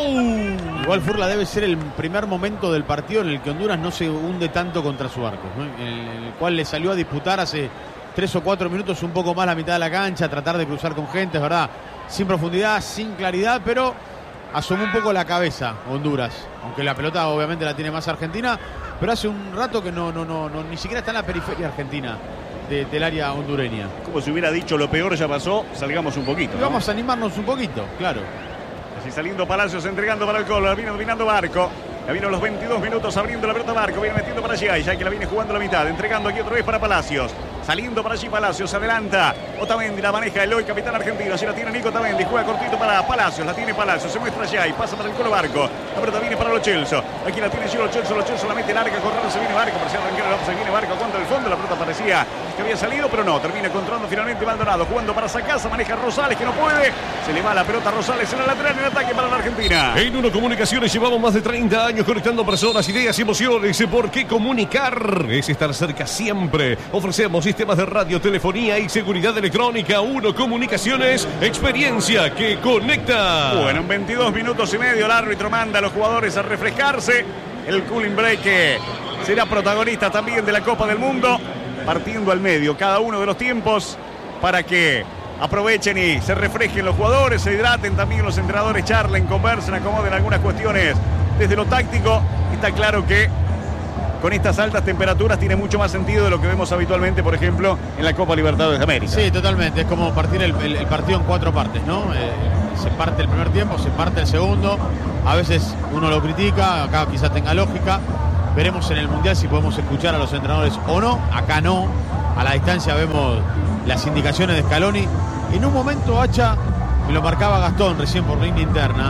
D-Go. Igual Furla debe ser el primer momento del partido en el que Honduras no se hunde tanto contra su arco, ¿no? En el cual le salió a disputar hace 3 o 4 minutos un poco más la mitad de la cancha, tratar de cruzar con gente, es verdad, sin profundidad, sin claridad, pero asomó un poco la cabeza Honduras, aunque la pelota obviamente la tiene más Argentina, pero hace un rato que no ni siquiera está en la periferia argentina del área hondureña. Como si hubiera dicho lo peor ya pasó, salgamos un poquito, ¿no? Vamos a animarnos un poquito, claro. Así saliendo Palacios, entregando para el Colo, la viene dominando Barco. Ya vino los 22 minutos abriendo la pelota Barco, viene metiendo para allá, ya que la viene jugando la mitad, entregando aquí otra vez para Palacios. Saliendo para allí Palacios, adelanta Otamendi, la maneja Eloy, capitán argentino. Allí la tiene Nico Otamendi, juega cortito para Palacios, la tiene Palacios, se muestra allá y pasa para el Colo Barco. La pelota viene para Lo Celso, aquí la tiene Lo Celso la mete larga, corriendo, se viene Barco, parecía arrancar, se viene Barco contra el fondo, la pelota parecía que había salido, pero no, termina controlando finalmente Maldonado, jugando para Sacasa, maneja Rosales, que no puede, se le va la pelota a Rosales en la lateral, en ataque para la Argentina. En Uno Comunicaciones llevamos más de 30 años conectando personas, ideas y emociones. ¿Por qué comunicar? Es estar cerca siempre. Ofrecemos sistemas de radio, telefonía y seguridad electrónica. Uno Comunicaciones, experiencia que conecta. Bueno, en 22 minutos y medio el árbitro manda a los jugadores a refrescarse. El cooling break que será protagonista también de la Copa del Mundo. Partiendo al medio cada uno de los tiempos para que aprovechen y se refresquen los jugadores, se hidraten también los entrenadores, charlen, conversen, acomoden algunas cuestiones desde lo táctico. Está claro que con estas altas temperaturas tiene mucho más sentido de lo que vemos habitualmente, por ejemplo, en la Copa Libertadores de América. Sí, totalmente. Es como partir el partido en 4 partes, ¿no? Se parte el primer tiempo, se parte el segundo. A veces uno lo critica, acá quizás tenga lógica. Veremos en el Mundial si podemos escuchar a los entrenadores o no. Acá no. A la distancia vemos las indicaciones de Scaloni. En un momento, Hacha, me lo marcaba Gastón recién por línea interna,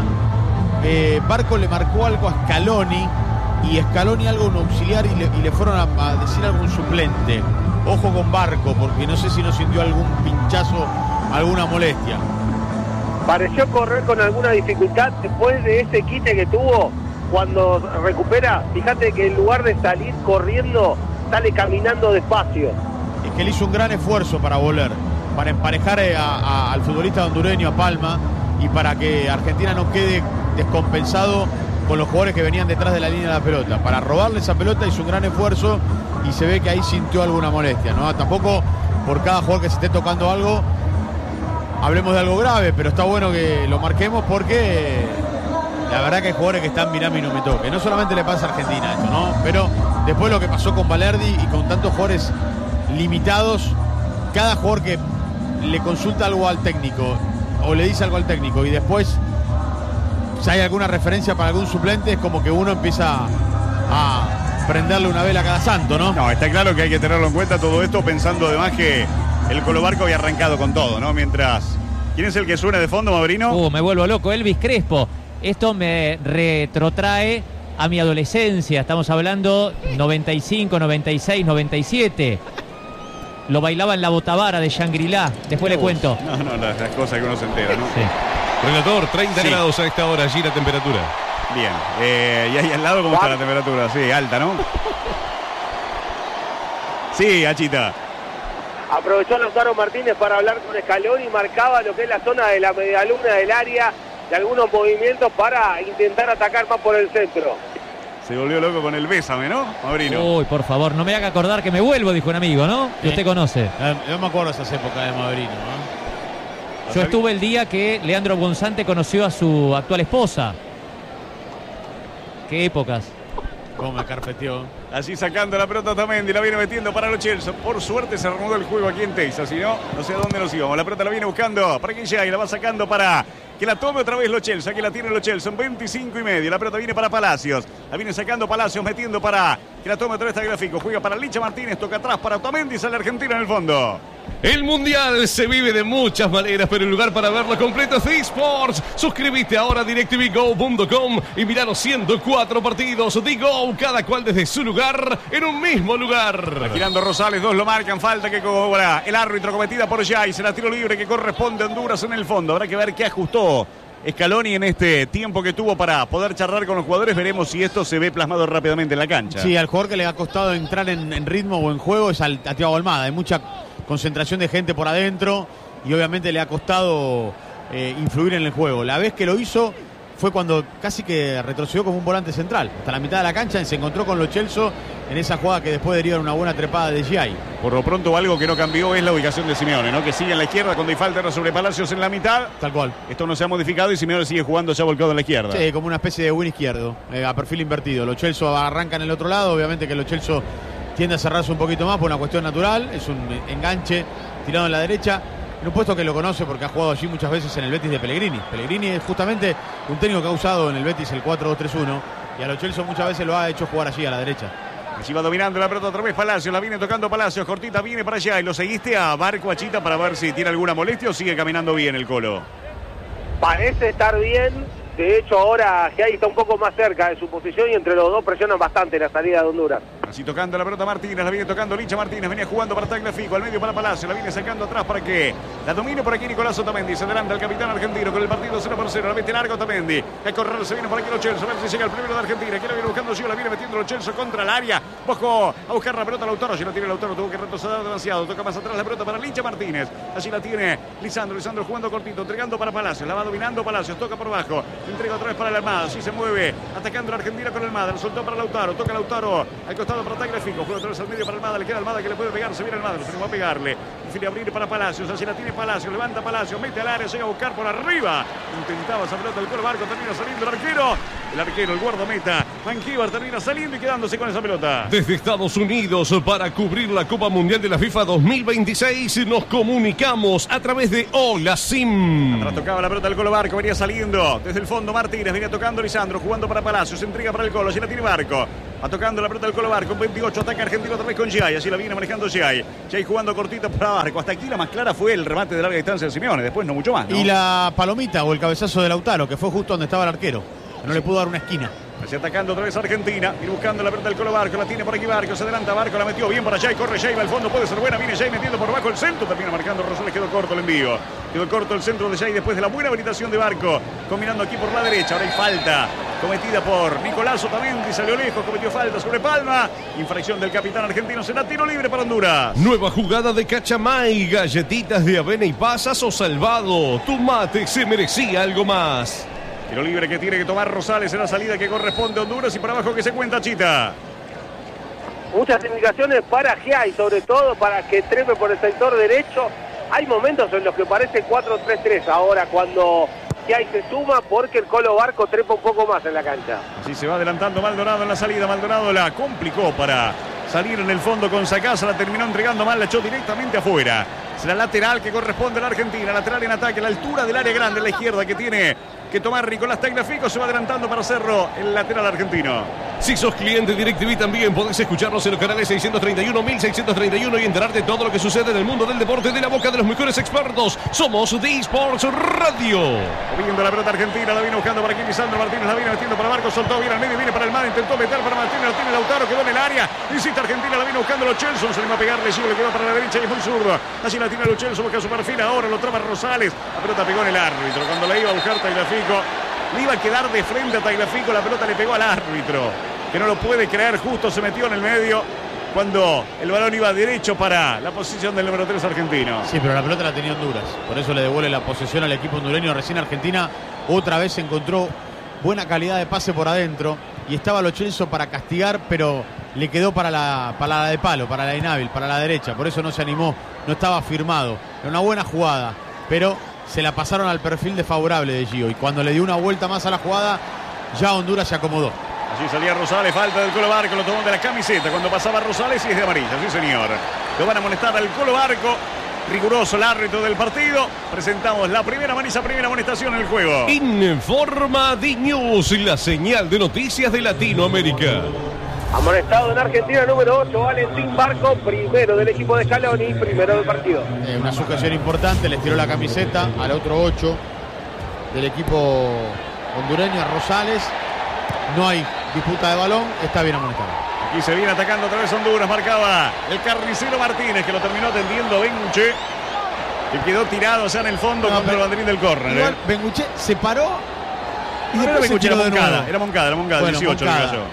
Barco le marcó algo a Scaloni y Scaloni algo un auxiliar y le fueron a decir algún suplente. Ojo con Barco, porque no sé si no sintió algún pinchazo, alguna molestia. Pareció correr con alguna dificultad después de ese quite que tuvo. Cuando recupera, fíjate que en lugar de salir corriendo, sale caminando despacio. Es que él hizo un gran esfuerzo para volver, para emparejar al futbolista hondureño, a Palma, y para que Argentina no quede descompensado con los jugadores que venían detrás de la línea de la pelota. Para robarle esa pelota hizo un gran esfuerzo y se ve que ahí sintió alguna molestia, ¿no? Tampoco por cada jugador que se esté tocando algo hablemos de algo grave, pero está bueno que lo marquemos porque la verdad que hay jugadores que están mirame y no me toque. No solamente le pasa a Argentina esto, ¿no? Pero después lo que pasó con Valerdi y con tantos jugadores limitados, cada jugador que le consulta algo al técnico o le dice algo al técnico y después si hay alguna referencia para algún suplente, es como que uno empieza a prenderle una vela a cada santo, ¿no? No, está claro que hay que tenerlo en cuenta todo esto, pensando además que el Colo Barco había arrancado con todo, ¿no? Mientras... ¿Quién es el que suena de fondo, Maurino? Me vuelvo loco, Elvis Crespo. Esto me retrotrae a mi adolescencia. Estamos hablando 95, 96, 97. Lo bailaba en la Botavara de Shangri-La. Después le cuento. No, las cosas que uno se entera, ¿no? Sí. Relator, 30 grados a esta hora, allí la temperatura. Bien. ¿Y ahí al lado cómo está la temperatura? Sí, alta, ¿no? Sí, Achita. Aprovechó Lautaro Martínez para hablar con Scaloni y marcaba lo que es la zona de la medialuna del área, de algunos movimientos para intentar atacar más por el centro. Se volvió loco con el bésame, ¿no, Maurino? Uy, por favor, no me haga acordar que me vuelvo, dijo un amigo, ¿no? Que usted conoce. Yo me acuerdo de esas épocas de Maurino, ¿no? Yo estuve el día que Leandro Bonzante conoció a su actual esposa. ¿Qué épocas? Cómo me carpeteó. Allí sacando la pelota Otamendi, la viene metiendo para Lo Celso. Por suerte se reanudó el juego aquí en Texas, si no, no sé a dónde nos íbamos. La pelota la viene buscando para Guillay, la va sacando para que la tome otra vez Lo Celso. Aquí la tiene Lo Celso en 25,5. La pelota viene para Palacios. La viene sacando Palacios, metiendo para que la tome otra vez Tagliafico. Juega para Licha Martínez, toca atrás para Otamendi, sale Argentina en el fondo. El Mundial se vive de muchas maneras, pero el lugar para verlo completo es eSports. Suscríbete ahora a DirecTVGo.com y mirá los 104 partidos de Go, cada cual desde su lugar, en un mismo lugar. Girando Rosales, 2 lo marcan, falta que cobra el árbitro cometida por Jay. Será tiro libre que corresponde a Honduras en el fondo. Habrá que ver qué ajustó Scaloni en este tiempo que tuvo para poder charlar con los jugadores. Veremos si esto se ve plasmado rápidamente en la cancha. Sí, al jugador que le ha costado entrar en ritmo o en juego es a Thiago Almada. Hay mucha concentración de gente por adentro y obviamente le ha costado influir en el juego. La vez que lo hizo fue cuando casi que retrocedió como un volante central. Hasta la mitad de la cancha se encontró con Lo Celso en esa jugada que después deriva en una buena trepada de Giai. Por lo pronto algo que no cambió es la ubicación de Simeone, ¿no? Que sigue en la izquierda cuando hay falta sobre Palacios en la mitad. Tal cual. Esto no se ha modificado y Simeone sigue jugando ya volcado en la izquierda. Sí, como una especie de win izquierdo, a perfil invertido. Lo Celso arranca en el otro lado, obviamente que Lo Celso tiende a cerrarse un poquito más por una cuestión natural, es un enganche tirado en la derecha, en un puesto que lo conoce porque ha jugado allí muchas veces en el Betis de Pellegrini. Pellegrini es justamente un técnico que ha usado en el Betis el 4-2-3-1 y a Lo Celso muchas veces lo ha hecho jugar allí a la derecha. Allí va dominando la pelota otra vez Palacios, la viene tocando Palacios, cortita viene para allá y lo seguiste a Barco, a Chita, para ver si tiene alguna molestia o sigue caminando bien el Colo. Parece estar bien. De hecho, ahora Giai está un poco más cerca de su posición y entre los dos presionan bastante la salida de Honduras. Así tocando la pelota Martínez, la viene tocando Licha Martínez, venía jugando para Tagliafico, al medio para Palacio, la viene sacando atrás para que la domine por aquí Nicolás Otamendi, se adelanta el capitán argentino con el partido 0-0, la mete largo Otamendi, a correr, se viene por aquí Lo Celso, a ver si llega el primero de Argentina, que la viene buscando Gio, la viene metiendo Lo Celso contra el área, bajó a buscar la pelota Lautaro, si no tiene Lautaro, tuvo que retroceder demasiado, toca más atrás la pelota para Licha Martínez, allí la tiene Lisandro jugando cortito, entregando para Palacios, la va dominando Palacios, toca por abajo, entrega otra vez para el Almada, así se mueve, atacando la Argentina con el Almada, lo soltó para Lautaro, toca Lautaro, al costado para Tagliafico, juega otra vez al medio para Almada, le queda Almada que le puede pegar, se viene Almada, lo tenemos a pegarle, prefiere abrir para Palacios, así la tiene Palacios, levanta Palacios, mete al área, llega a buscar por arriba, intentaba esa pelota del Colo Barco, termina saliendo el arquero, el guardameta, Manquíbar termina saliendo y quedándose con esa pelota. Desde Estados Unidos, para cubrir la Copa Mundial de la FIFA 2026, nos comunicamos a través de Hola Sim. Atrás tocaba la pelota del Colo Barco, venía saliendo desde el fondo Martínez, venía tocando Lisandro, jugando para Palacios, entrega para el Colo, allí la tiene Barco. Va tocando la pelota del Colo Barco, 28, ataca Argentino otra vez con Giai, así la viene manejando Giai jugando cortito para Barco, hasta aquí la más clara fue el remate de larga distancia de Simeone, después no mucho más, ¿no? Y la palomita o el cabezazo de Lautaro, que fue justo donde estaba el arquero, no le pudo dar una esquina. Así atacando otra vez Argentina, y buscando la pelota del Colo Barco, la tiene por aquí Barco, se adelanta Barco, la metió bien para Giai, corre Giai, va al fondo, puede ser buena, viene Giai metiendo por bajo el centro, termina marcando Rosales, quedó corto el envío, quedó corto el centro de Giai después de la buena habilitación de Barco, combinando aquí por la derecha, ahora hay falta cometida por Nicolás Otamendi, salió lejos, cometió falta sobre Palma, infracción del capitán argentino, será tiro libre para Honduras. Nueva jugada de Cachamay, galletitas de avena y pasas o salvado, tu mate se merecía algo más. Tiro libre que tiene que tomar Rosales en la salida que corresponde a Honduras y para abajo que se cuenta Chita. Muchas indicaciones para Giai, sobre todo para que trepe por el sector derecho. Hay momentos en los que parece 4-3-3 ahora cuando Giai se suma porque el Colo Barco trepa un poco más en la cancha. Así se va adelantando Maldonado en la salida. Maldonado la complicó para salir en el fondo con Sacasa, la terminó entregando mal, la echó directamente afuera. Será lateral que corresponde a la Argentina, lateral en ataque, a la altura del área grande, a la izquierda que tiene que tomar Nicolás Tagliafico, se va adelantando para Cerro, el lateral argentino. Si sos cliente de DirecTV también podés escucharnos en los canales 631, 1631 y enterarte de todo lo que sucede en el mundo del deporte de la boca de los mejores expertos. Somos de eSports Radio. Moviendo la pelota argentina, la viene buscando para aquí Lisandro Martínez, la viene metiendo para Barco, soltó bien al medio, viene para el mar, intentó meter para Martínez, la tiene Lautaro, quedó en el área, insiste Argentina, la viene buscando Lo Celso, se le va a pegarle, Gio le quedó para la derecha y es muy zurdo. Allí la tiene Lo Celso, busca su perfil, ahora lo traba Rosales, la pelota pegó en el árbitro, cuando la iba a buscar Tagliafico, le iba a quedar de frente a Tagliafico, la pelota le pegó al árbitro, que no lo puede creer, justo se metió en el medio cuando el balón iba derecho para la posición del número 3 argentino. Sí, pero la pelota la tenía Honduras, por eso le devuelve la posesión al equipo hondureño. Recién Argentina otra vez encontró buena calidad de pase por adentro y estaba Lo Celso para castigar, pero le quedó para la de palo, para la inhábil, para la derecha, por eso no se animó, no estaba firmado. Era una buena jugada, pero se la pasaron al perfil desfavorable de Gio y cuando le dio una vuelta más a la jugada, ya Honduras se acomodó. Allí salía Rosales, falta del Colo Barco, lo tomó de la camiseta cuando pasaba Rosales y es de amarilla, sí señor. Lo van a molestar al Colo Barco. Riguroso el árbitro del partido. Presentamos la primera amonestación en el juego. Informa D-News, la señal de noticias de Latinoamérica. Amonestado en Argentina, número 8, Valentín Barco, primero del equipo de Scaloni, primero del partido. Una sujeción importante, les tiró la camiseta al otro 8 del equipo hondureño, a Rosales. No hay disputa de balón, está bien amonestado. Aquí se viene atacando otra vez Honduras, marcaba el carnicero Martínez, que lo terminó atendiendo Benguche, que quedó tirado allá en el fondo contra el banderín del córner. Igual Benguche se paró y Pero después se Benguche tiró de nuevo. era Moncada, Bueno, 18 Moncada. le cayó.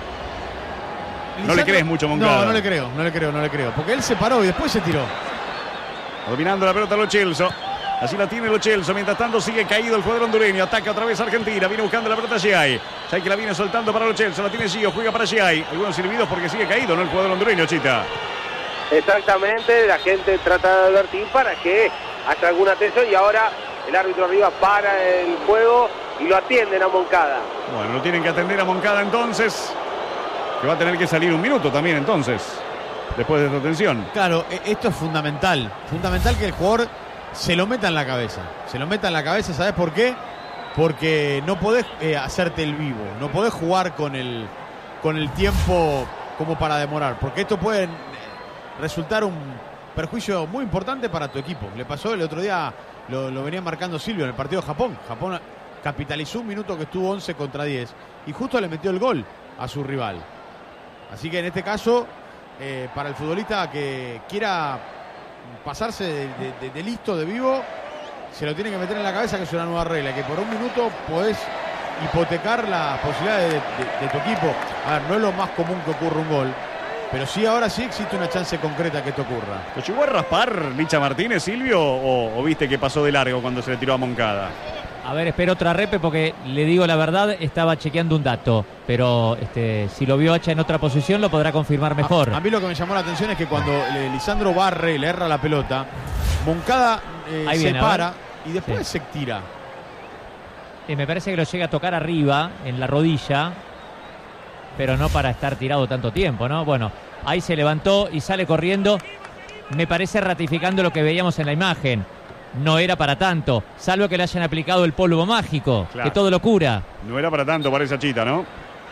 No le crees mucho a Moncada. No, no le creo. Porque él se paró y después se tiró. Dominando la pelota Lo Celso. Así la tiene Lo Celso. Mientras tanto sigue caído el jugador hondureño. Ataca otra vez Argentina. Viene buscando la pelota Giai. Giai que la viene soltando para Lo Celso. La tiene Gio. Juega para Giai. Algunos silbidos porque sigue caído, ¿no? El jugador hondureño, Chita. Exactamente, la gente trata de advertir para que haya alguna atención y ahora el árbitro arriba para el juego y lo atienden a Moncada. Bueno, lo tienen que atender a Moncada entonces. Que va a tener que salir un minuto también entonces. Después de esta tensión. Claro, esto es fundamental. Fundamental que el jugador se lo meta en la cabeza. Se lo meta en la cabeza, ¿sabes por qué? Porque no podés hacerte el vivo. No podés jugar con el tiempo como para demorar. Porque esto puede resultar un perjuicio muy importante para tu equipo. Le pasó el otro día, lo venía marcando Silvio en el partido de Japón. Japón capitalizó un minuto que estuvo 11 contra 10 y justo le metió el gol a su rival. Así que en este caso, para el futbolista que quiera pasarse de listo, de vivo, se lo tiene que meter en la cabeza que es una nueva regla, que por un minuto podés hipotecar las posibilidades de tu equipo. A ver, no es lo más común que ocurra un gol, pero sí, ahora sí existe una chance concreta que esto ocurra. ¿Lo llegó a raspar Licha Martínez, Silvio, o viste que pasó de largo cuando se le tiró a Moncada? A ver, espero otra repe porque le digo la verdad, estaba chequeando un dato, pero si lo vio Hacha en otra posición lo podrá confirmar mejor. A mí lo que me llamó la atención es que cuando Lisandro barre, le erra la pelota, Moncada se para y después se tira. Me parece que lo llega a tocar arriba, en la rodilla, pero no para estar tirado tanto tiempo, ¿no? Bueno, ahí se levantó y sale corriendo, me parece ratificando lo que veíamos en la imagen. No era para tanto, salvo que le hayan aplicado el polvo mágico, claro, que todo lo cura. No era para tanto para esa Chita, ¿no?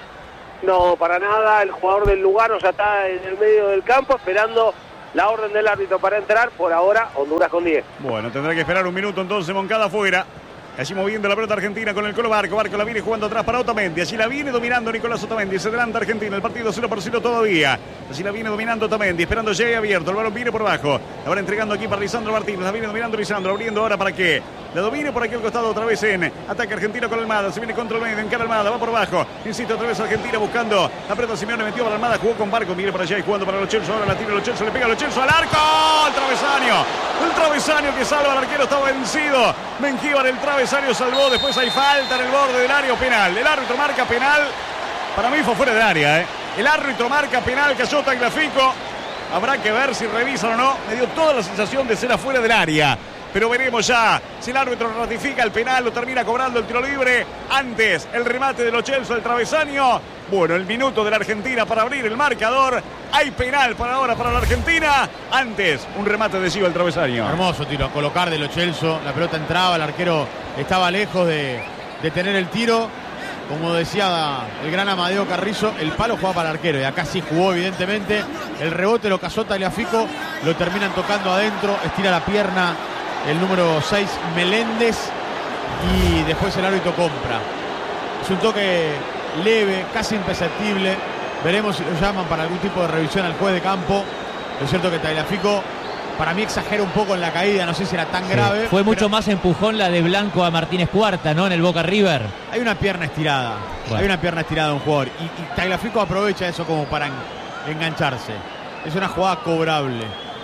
No, para nada. El jugador del Lugano ya está en el medio del campo esperando la orden del árbitro para entrar. Por ahora, Honduras con 10. Bueno, tendrá que esperar un minuto entonces Moncada afuera. Allí moviendo la pelota argentina con el Colo Barco. Barco la viene jugando atrás para Otamendi. Allí la viene dominando Nicolás Otamendi. Se adelanta Argentina. El partido 0-0 todavía. Allí la viene dominando Otamendi. Esperando llegue abierto. El balón viene por abajo. Ahora entregando aquí para Lisandro Martínez. La viene dominando Lisandro. Abriendo ahora para que la domine por aquí al costado otra vez en ataque argentino con Almada. Se viene contra el medio. Encara Almada. Va por abajo. Insiste otra vez Argentina buscando la pelota. Simeone metió para Almada. Jugó con Barco. Viene para allá y jugando para Lo Celso. Ahora la tira Lo Celso. Le pega Lo Celso al arco. El travesaño. El travesaño que salva al arquero. Está vencido. Mengíbar, el travesaño salvó. Después hay falta en el borde del área, penal. El árbitro marca penal. Para mí fue fuera del área, ¿eh? El árbitro marca penal, cayó Tagliafico. Habrá que ver si revisan o no. Me dio toda la sensación de ser afuera del área. Pero veremos ya si el árbitro ratifica el penal, lo termina cobrando el tiro libre. Antes, el remate de Lo Celso, el travesaño. Bueno, el minuto de la Argentina para abrir el marcador. Hay penal para ahora para la Argentina. Antes, un remate de Gio, el travesaño. Hermoso tiro a colocar de Lo Celso. La pelota entraba, el arquero estaba lejos de tener el tiro. Como decía el gran Amadeo Carrizo, el palo jugaba para el arquero. Y acá sí jugó, evidentemente. El rebote lo cazó Tagliafico. Lo terminan tocando adentro. Estira la pierna el número 6, Meléndez. Y después el árbitro compra. Es un toque leve, casi imperceptible. Veremos si lo llaman para algún tipo de revisión al juez de campo. Lo cierto que Tagliafico, para mí, exagera un poco en la caída. No sé si era tan grave. Fue mucho más empujón la de Blanco a Martínez Cuarta, ¿no? En el Boca River. Hay una pierna estirada. Bueno. Hay una pierna estirada de un jugador. Y Tagliafico aprovecha eso como para engancharse. Es una jugada cobrable.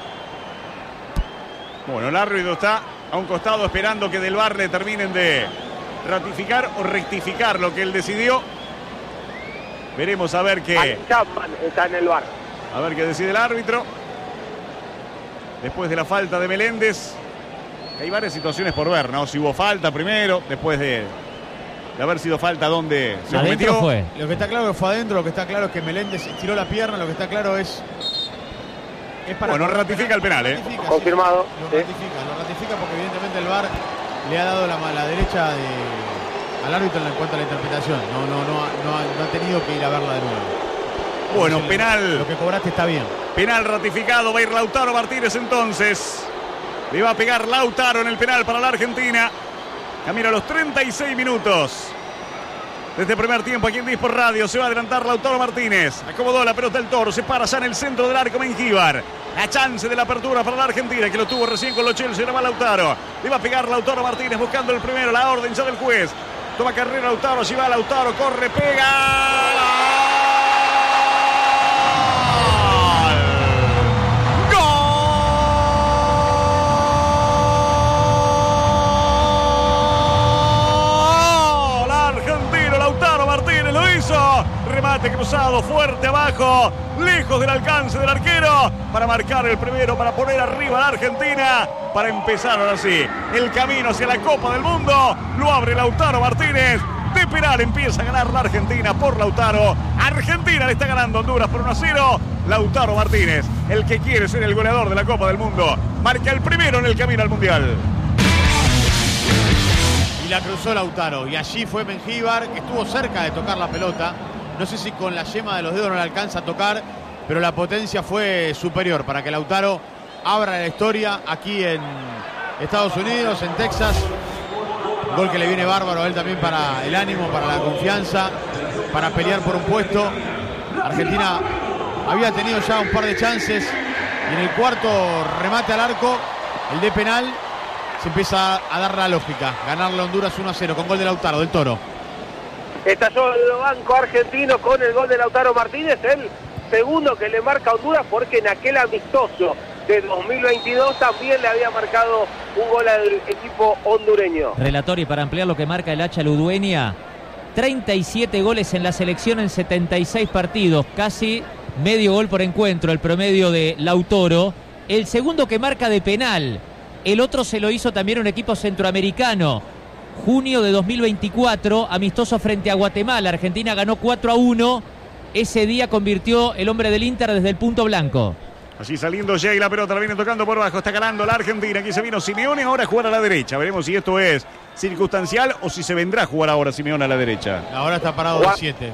Bueno, el árbitro está a un costado esperando que del VAR le terminen de ratificar o rectificar lo que él decidió. Veremos a ver qué. Chapman está en el VAR. A ver qué decide el árbitro. Después de la falta de Meléndez. Hay varias situaciones por ver, ¿no? Si hubo falta primero, después de de haber sido falta donde se Adentro cometió. fue. Lo que está claro que fue adentro, lo que está claro es que Meléndez estiró la pierna, lo que está claro es para... Bueno, ratifica el penal, Ratifica, sí, Confirmado, Lo sí. ratifica porque evidentemente el VAR le ha dado la derecha al árbitro en cuanto a la interpretación. No ha tenido que ir a verla de nuevo. Bueno, Entonces, penal. Lo que cobraste está bien. Penal ratificado, va a ir Lautaro Martínez entonces. Le va a pegar Lautaro en el penal para la Argentina. Camino a los 36 minutos de este primer tiempo aquí en Disport Radio. Se va a adelantar Lautaro Martínez. Acomodó la pelota del Toro. Se para ya en el centro del arco Mengíbar. La chance de la apertura para la Argentina, que lo tuvo recién con los Chelsea. Ahora va Lautaro. Le va a pegar Lautaro Martínez buscando el primero. La orden ya del juez. Toma carrera Lautaro. Allí va Lautaro. Corre, pega. Remate cruzado, fuerte abajo, lejos del alcance del arquero, para marcar el primero, para poner arriba a la Argentina, para empezar ahora sí el camino hacia la Copa del Mundo. Lo abre Lautaro Martínez. De penal empieza a ganar la Argentina por Lautaro. Argentina le está ganando a Honduras por 1-0. Lautaro Martínez, el que quiere ser el goleador de la Copa del Mundo, marca el primero en el camino al Mundial. Y la cruzó Lautaro. Y allí fue Mengíbar, que estuvo cerca de tocar la pelota. No sé si con la yema de los dedos no le alcanza a tocar, pero la potencia fue superior para que Lautaro abra la historia aquí en Estados Unidos, en Texas. Un gol que le viene bárbaro a él también para el ánimo, para la confianza, para pelear por un puesto. Argentina había tenido ya un par de chances y en el cuarto remate al arco, el de penal, se empieza a dar la lógica. Ganarle a Honduras 1-0 con gol de Lautaro, del Toro. Estalló el banco argentino con el gol de Lautaro Martínez, el segundo que le marca a Honduras, porque en aquel amistoso de 2022 también le había marcado un gol al equipo hondureño. Relator, y para ampliar lo que marca el Hacha Ludueña, 37 goles en la selección en 76 partidos, casi medio gol por encuentro, el promedio de Lautaro. El segundo que marca de penal, el otro se lo hizo también un equipo centroamericano. Junio de 2024, amistoso frente a Guatemala. Argentina ganó 4-1. Ese día convirtió el hombre del Inter desde el punto blanco. Así saliendo Jay, la pelota la viene tocando por abajo. Está ganando la Argentina. Aquí se vino Simeone ahora a jugar a la derecha. Veremos si esto es circunstancial o si se vendrá a jugar ahora Simeone a la derecha. Ahora está parado de 7.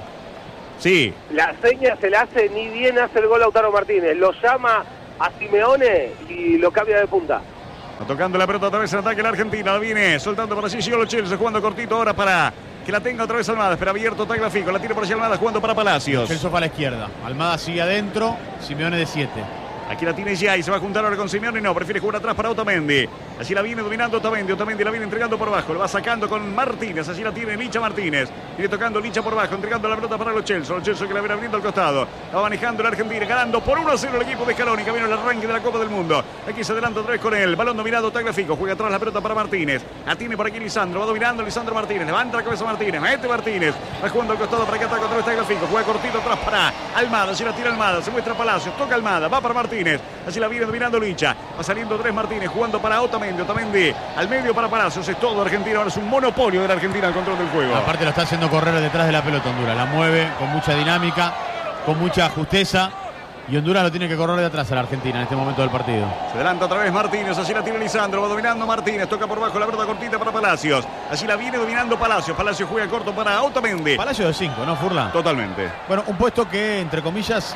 Sí. La seña se la hace, ni bien hace el gol Lautaro Martínez. Lo llama a Simeone y lo cambia de punta. Tocando la pelota otra vez en ataque la Argentina. La viene soltando para allí Giolo Chelsea, jugando cortito ahora para que la tenga otra vez Almada. Pero abierto Tagliafico. La tiene por allí Almada jugando para Palacios. Chelsea fue a la izquierda. Almada sigue adentro. Simeone de 7. Aquí la tiene ya y se va a juntar ahora con Simeone. No, prefiere jugar atrás para Otamendi. Allí la viene dominando Otamendi. Otamendi la viene entregando por abajo. Lo va sacando con Martínez. Allí la tiene Licha Martínez. Viene tocando Licha por abajo, entregando la pelota para los Chelsea. Los Chelsea que la viene abriendo al costado. La va manejando la Argentina, ganando por 1-0 el equipo de Scaloni. Camino al arranque de la Copa del Mundo. Aquí se adelanta otra vez con él. Balón dominado Tagliafico. Juega atrás la pelota para Martínez. La tiene por aquí Lisandro. Va dominando Lisandro Martínez. Levanta la cabeza Martínez. Mete Martínez. Va jugando al costado para que ataque otra vez Tagliafico. Juega cortito atrás para Almada. Allí la tira Almada. Se muestra Palacios. Toca Almada. Va para Martínez. Allí la viene dominando Licha. Va saliendo Andrés Martínez jugando para Otamendi. Otamendi al medio para Palacios. Es todo Argentina. Ahora es un monopolio de la Argentina al control del juego. Aparte lo está haciendo correr detrás de la pelota Honduras. La mueve con mucha dinámica, con mucha justeza. Y Honduras lo tiene que correr de atrás a la Argentina en este momento del partido. Se adelanta otra vez Martínez, allí la tiene Lisandro, va dominando Martínez, toca por bajo la pelota cortita para Palacios. Allí la viene dominando Palacios. Palacios juega corto para Otamendi. Palacio de 5, ¿no, Furlan? Totalmente. Bueno, un puesto que, entre comillas,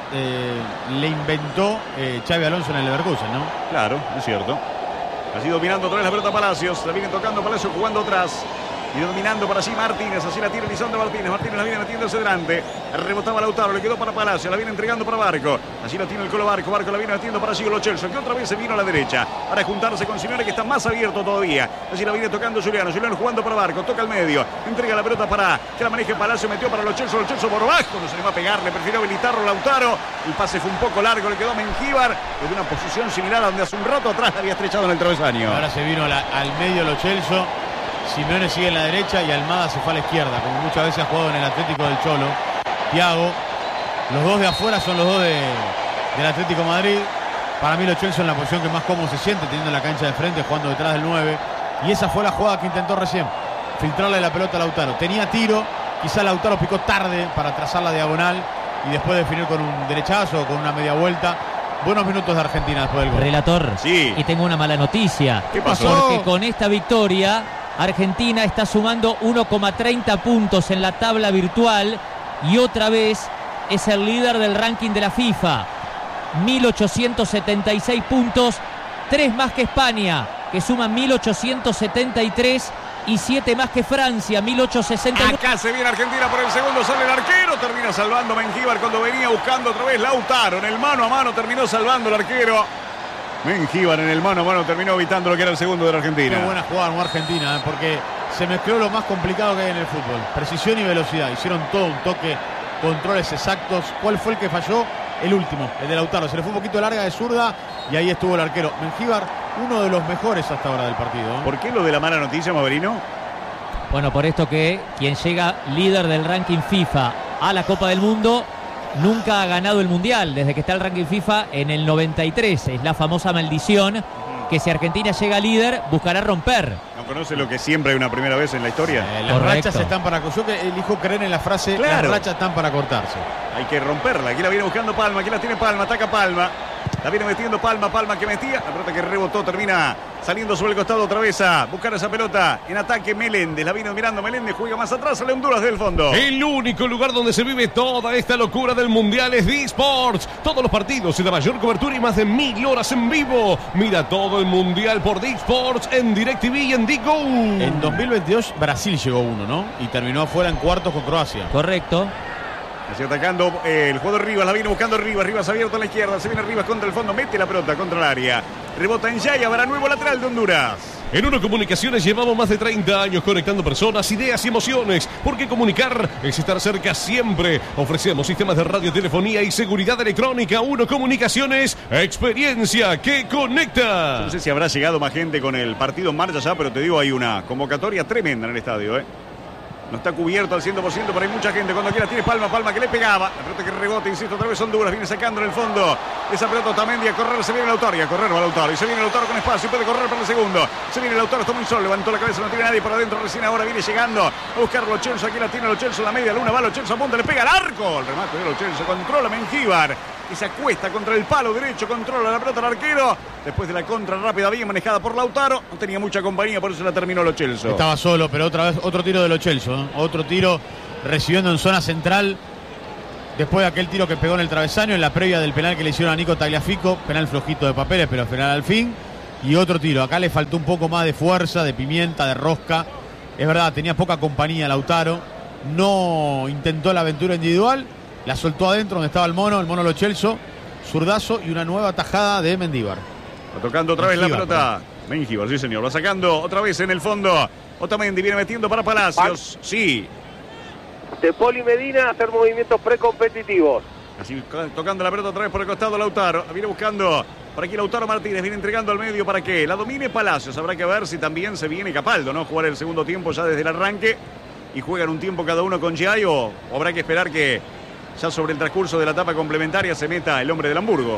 le inventó Xabi Alonso en el Leverkusen, ¿no? Claro, es cierto. Allí dominando otra vez la pelota Palacios. La viene tocando Palacios jugando atrás. Y dominando para allí Martínez. Así la tiene Lisandro Martínez. Martínez la viene metiendo hacia delante. Rebotaba Lautaro. Le quedó para Palacio. La viene entregando para Barco. Allí la tiene el Colo Barco. Barco la viene metiendo para Giolo Chelsea, que otra vez se vino a la derecha para juntarse con Simeone, que está más abierto todavía. Allí la viene tocando Juliano. Juliano jugando para Barco. Toca al medio. Entrega la pelota para que la maneje Palacio. Metió para los Chelsea. Los Chelsea por bajo. No se le va a pegar. Le prefirió habilitarlo Lautaro. El pase fue un poco largo. Le quedó a Mengíbar desde una posición similar a donde hace un rato atrás la había estrechado en el travesaño. Ahora se vino al medio los Chelsea. Simeone sigue en la derecha y Almada se fue a la izquierda, como muchas veces ha jugado en el Atlético del Cholo. Thiago, los dos de afuera son los dos del Atlético de Madrid. Para mí los Chelsea en la posición que más cómodo se siente, teniendo la cancha de frente, jugando detrás del 9. Y esa fue la jugada que intentó recién. filtrarle la pelota a Lautaro. Tenía tiro, quizá Lautaro picó tarde para trazar la diagonal y después definir con un derechazo o con una media vuelta. Buenos minutos de Argentina después del gol. Relator, sí. Y tengo una mala noticia. ¿Qué pasó? Porque con esta victoria, Argentina está sumando 1,30 puntos en la tabla virtual y otra vez es el líder del ranking de la FIFA. 1.876 puntos, 3 más que España, que suman 1.873 y 7 más que Francia, 1.869. Acá se viene Argentina por el segundo, sale el arquero, termina salvando Mengíbar cuando venía buscando otra vez Lautaro. En el mano a mano terminó salvando el arquero. Mengíbar en el mano a mano terminó evitando lo que era el segundo de la Argentina. Qué buena jugada en Argentina, porque se mezcló lo más complicado que hay en el fútbol. Precisión y velocidad. Hicieron todo un toque, controles exactos. ¿Cuál fue el que falló? El último, el de Lautaro. Se le fue un poquito larga de zurda y ahí estuvo el arquero. Mengíbar, uno de los mejores hasta ahora del partido. ¿Por qué lo de la mala noticia, Maverino? Bueno, por esto que quien llega líder del ranking FIFA a la Copa del Mundo nunca ha ganado el Mundial desde que está el ranking FIFA en el 93. Es la famosa maldición que si Argentina llega líder buscará romper. ¿No conoce lo que siempre hay una primera vez en la historia? Las Correcto. rachas están para... Yo que elijo creer en la frase, Claro. las rachas están para cortarse. Hay que romperla. Aquí la viene buscando Palma. Aquí la tiene Palma. Ataca Palma. La viene metiendo Palma. Palma que metía. La pelota que rebotó termina saliendo sobre el costado otra vez a buscar esa pelota. En ataque Meléndez. La vino mirando Meléndez. Juega más atrás. Sale Honduras del fondo. El único lugar donde se vive toda esta locura del Mundial es D-Sports. Todos los partidos y la mayor cobertura y más de 1000 horas en vivo. Mira todo el Mundial por D-Sports en DirecTV y en D-Go. En 2022 Brasil llegó uno, ¿no? Y terminó afuera en cuartos con Croacia. Correcto. Así atacando el jugador Rivas. La viene buscando Rivas. Rivas abierto a la izquierda. Se viene Rivas contra el fondo. Mete la pelota contra el área. Rebota en Yaya. Para nuevo lateral de Honduras. En Uno Comunicaciones llevamos más de 30 años conectando personas, ideas y emociones, porque comunicar es estar cerca siempre. Ofrecemos sistemas de radiotelefonía y seguridad electrónica. Uno Comunicaciones, experiencia que conecta. No sé si habrá llegado más gente con el partido en marcha ya, pero te digo, hay una convocatoria tremenda en el estadio, ¿eh? No está cubierto al 100%, pero hay mucha gente. Cuando quiera tiene Palma, Palma que le pegaba. La pelota que rebota, insisto, otra vez Honduras. Viene sacando en el fondo esa pelota Otamendi a correr. Se viene Lautaro y a correr va Lautaro. Y se viene Lautaro con espacio. Puede correr para el segundo. Se viene Lautaro, está muy solo. Levantó la cabeza, no tiene nadie por adentro. Recién ahora viene llegando a buscar Lo Celso. Aquí la tiene Lo Celso, la media luna. Va Lo Celso a punta, le pega al arco. El remate de Lo Celso. Controla Mengíbar. Y se acuesta contra el palo derecho. Controla la pelota al arquero. Después de la contra rápida, bien manejada por Lautaro. No tenía mucha compañía, por eso la terminó Lo Celso. Estaba solo, pero otra vez otro tiro de Lo Celso, ¿eh? Otro tiro recibiendo en zona central. Después de aquel tiro que pegó en el travesaño, en la previa del penal que le hicieron a Nico Tagliafico. Penal flojito de papeles, pero penal al fin. Y otro tiro. Acá le faltó un poco más de fuerza, de pimienta, de rosca. Es verdad, tenía poca compañía Lautaro. No intentó la aventura individual. La soltó adentro donde estaba el mono Lo Celso. Zurdazo y una nueva tajada de Mendíbar. Va tocando otra vez la pelota. Mengíbar, sí señor. Va sacando otra vez en el fondo. Otamendi viene metiendo para Palacios. Sí. De Poli Medina hacer movimientos precompetitivos. Así tocando la pelota otra vez por el costado Lautaro. Viene buscando por aquí Lautaro Martínez. Viene entregando al medio para que la domine Palacios. Habrá que ver si también se viene Capaldo, ¿no? Jugar el segundo tiempo ya desde el arranque. Y juegan un tiempo cada uno con Giai. O habrá que esperar que ya sobre el transcurso de la etapa complementaria se meta el hombre del Hamburgo.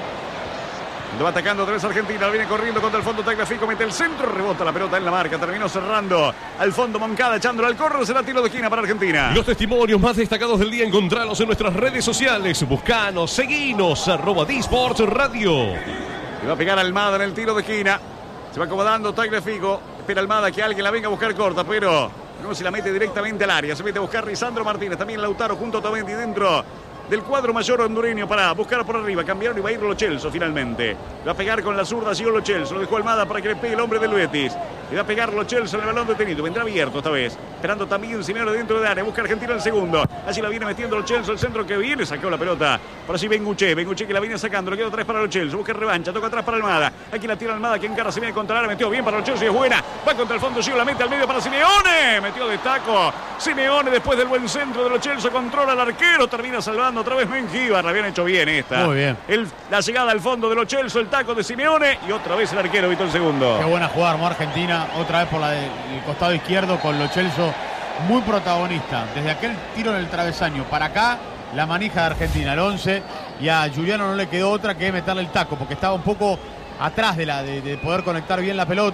Va atacando otra vez Argentina, viene corriendo contra el fondo Tagliafico, mete el centro, rebota la pelota en la marca, terminó cerrando al fondo Moncada, echándolo al córner, será tiro de esquina para Argentina. Los testimonios más destacados del día encontralos en nuestras redes sociales. Buscanos, seguinos, @D-Sports Radio. Y va a pegar Almada en el tiro de esquina. Se va acomodando Tagliafico, espera Almada que alguien la venga a buscar corta, pero no se la mete directamente al área. Se mete a buscar Lisandro Martínez, también Lautaro junto a Otamendi dentro del cuadro mayor hondureño para buscar por arriba. Cambiaron y va a ir Lo Celso finalmente. Va a pegar con la zurda, siguió Lo Celso. Lo dejó Almada para que le pegue el hombre del Betis. Y va a pegar Lo Celso en el balón detenido. Vendrá abierto esta vez. Esperando también Simeone dentro de área. Busca Argentina el segundo. Allí la viene metiendo Lo Celso. El centro que viene. Sacó la pelota. Por así Benguche. Benguche que la viene sacando. Lo queda atrás para Lo Celso. Busca revancha. Toca atrás para Almada. Aquí la tira Almada. Que encara. Se viene contra el área. Metió bien para Lo Celso y es buena. Va contra el fondo. Sigue la mete al medio para Simeone. Metió de taco. Simeone después del buen centro de Lo Celso. Controla al arquero. Termina salvando otra vez Mengíbar. La habían hecho bien esta. Muy bien. La llegada al fondo de Lo Celso. El taco de Simeone. Y otra vez el arquero evitó el segundo. Qué buena jugada armó Argentina. Otra vez por el costado izquierdo con Lo Celso muy protagonista. Desde aquel tiro en el travesaño para acá, la manija de Argentina, el 11. Y a Juliano no le quedó otra que meterle el taco, porque estaba un poco atrás de poder conectar bien la pelota.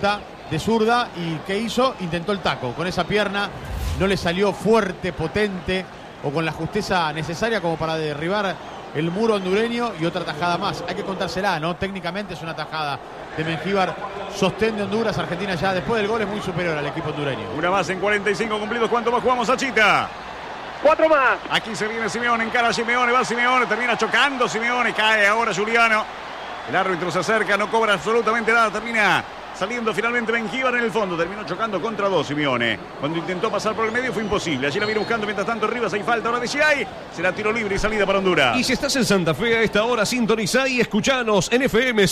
de zurda. ¿Y qué hizo? Intentó el taco. Con esa pierna no le salió fuerte, potente o con la justeza necesaria como para derribar el muro hondureño. Y otra tajada más. Hay que contársela, ¿no? Técnicamente es una tajada de Mengíbar, sostén de Honduras. Argentina ya después del gol es muy superior al equipo hondureño. Una más en 45 cumplidos. ¿Cuánto más jugamos, Achita? 4 más. Aquí se viene Simeone, encara a Simeone, va Simeone, termina chocando Simeone, cae ahora Juliano. El árbitro se acerca, no cobra absolutamente nada, termina saliendo finalmente Mengíbar en el fondo, terminó chocando contra 2 Simeone. Cuando intentó pasar por el medio fue imposible. Allí la viene buscando mientras tanto Rivas, hay falta ahora de Giai. Será tiro libre y salida para Honduras. Y si estás en Santa Fe a esta hora, sintonizá y escuchanos en FM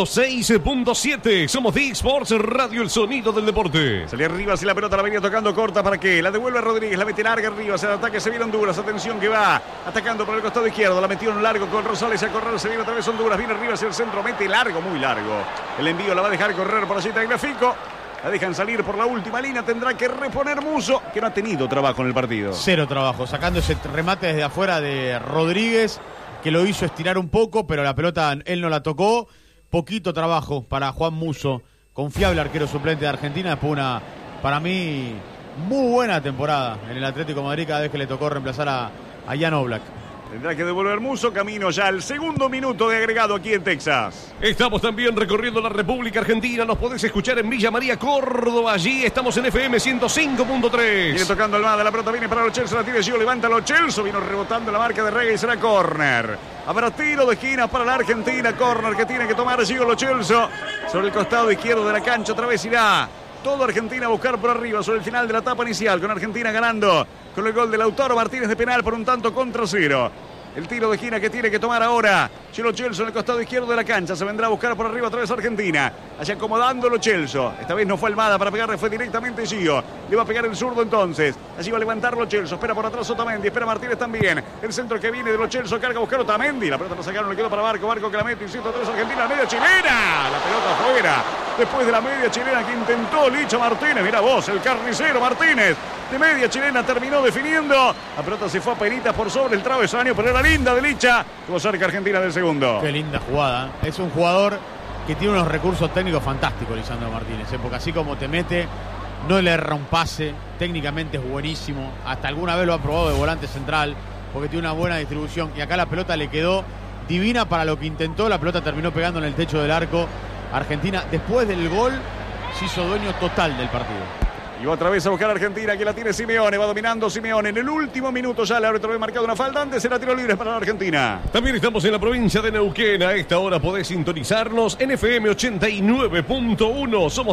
106.7. Somos The Sports Radio, el sonido del deporte. Salía Rivas y la pelota la venía tocando corta para que la devuelva Rodríguez, la mete larga Rivas, el ataque se viene Honduras, atención que va atacando por el costado izquierdo, la metió en largo con Rosales a correr, se viene otra vez Honduras, viene Rivas el centro, mete largo, muy largo. El envío la va a dejar correr por allí Tagliafico. La dejan salir por la última línea. Tendrá que reponer Musso, que no ha tenido trabajo en el partido. Cero trabajo, sacando ese remate desde afuera de Rodríguez, que lo hizo estirar un poco, pero la pelota él no la tocó. Poquito trabajo para Juan Musso, confiable arquero suplente de Argentina. Después una, para mí, muy buena temporada en el Atlético de Madrid cada vez que le tocó reemplazar a Jan Oblak. Tendrá que devolver Musso, camino ya al segundo minuto de agregado aquí en Texas. Estamos también recorriendo la República Argentina. Nos podés escuchar en Villa María, Córdoba. Allí estamos en FM 105.3. Viene tocando Almada, la pelota viene para Lo Celso, la tiene Gio, levanta Lo Celso, vino rebotando la marca de Rega y será córner. Habrá tiro de esquina para la Argentina, córner que tiene que tomar Gio Lo Celso. Sobre el costado izquierdo de la cancha, otra vez irá todo Argentina a buscar por arriba sobre el final de la etapa inicial, con Argentina ganando con el gol de Lautaro Martínez de penal por 1-0. El tiro de esquina que tiene que tomar ahora Lo Celso en el costado izquierdo de la cancha. Se vendrá a buscar por arriba otra vez Argentina. Allá acomodando Lo Celso. Esta vez no fue Almada para pegarle, fue directamente Gio. Le va a pegar el zurdo entonces. Allí va a levantar Lo Celso. Espera por atrás Otamendi. Espera Martínez también. El centro que viene de Lo Celso. Carga a buscar Otamendi. La pelota la sacaron, le quedó para Barco. Barco que la mete. Insisto, atrás Argentina. La media chilena. La pelota afuera. Después de la media chilena que intentó Licha Martínez. Mira vos, el carnicero Martínez. De media chilena terminó definiendo. La pelota se fue a penitas por sobre el travesaño, pero era linda de Licha. Estuvo cerca Argentina del segundo. Qué linda jugada. Es un jugador que tiene unos recursos técnicos fantásticos, Lisandro Martínez. Porque así como te mete, no le erra un pase. Técnicamente es buenísimo. Hasta alguna vez lo ha probado de volante central, porque tiene una buena distribución. Y acá la pelota le quedó divina para lo que intentó. La pelota terminó pegando en el techo del arco. Argentina, después del gol, se hizo dueño total del partido. Y va otra vez a buscar a Argentina, que la tiene Simeone. Va dominando Simeone. En el último minuto ya el árbitro había marcado una falta. Antes era tiro libre para la Argentina. También estamos en la provincia de Neuquén. A esta hora podés sintonizarnos en FM 89.1. Somos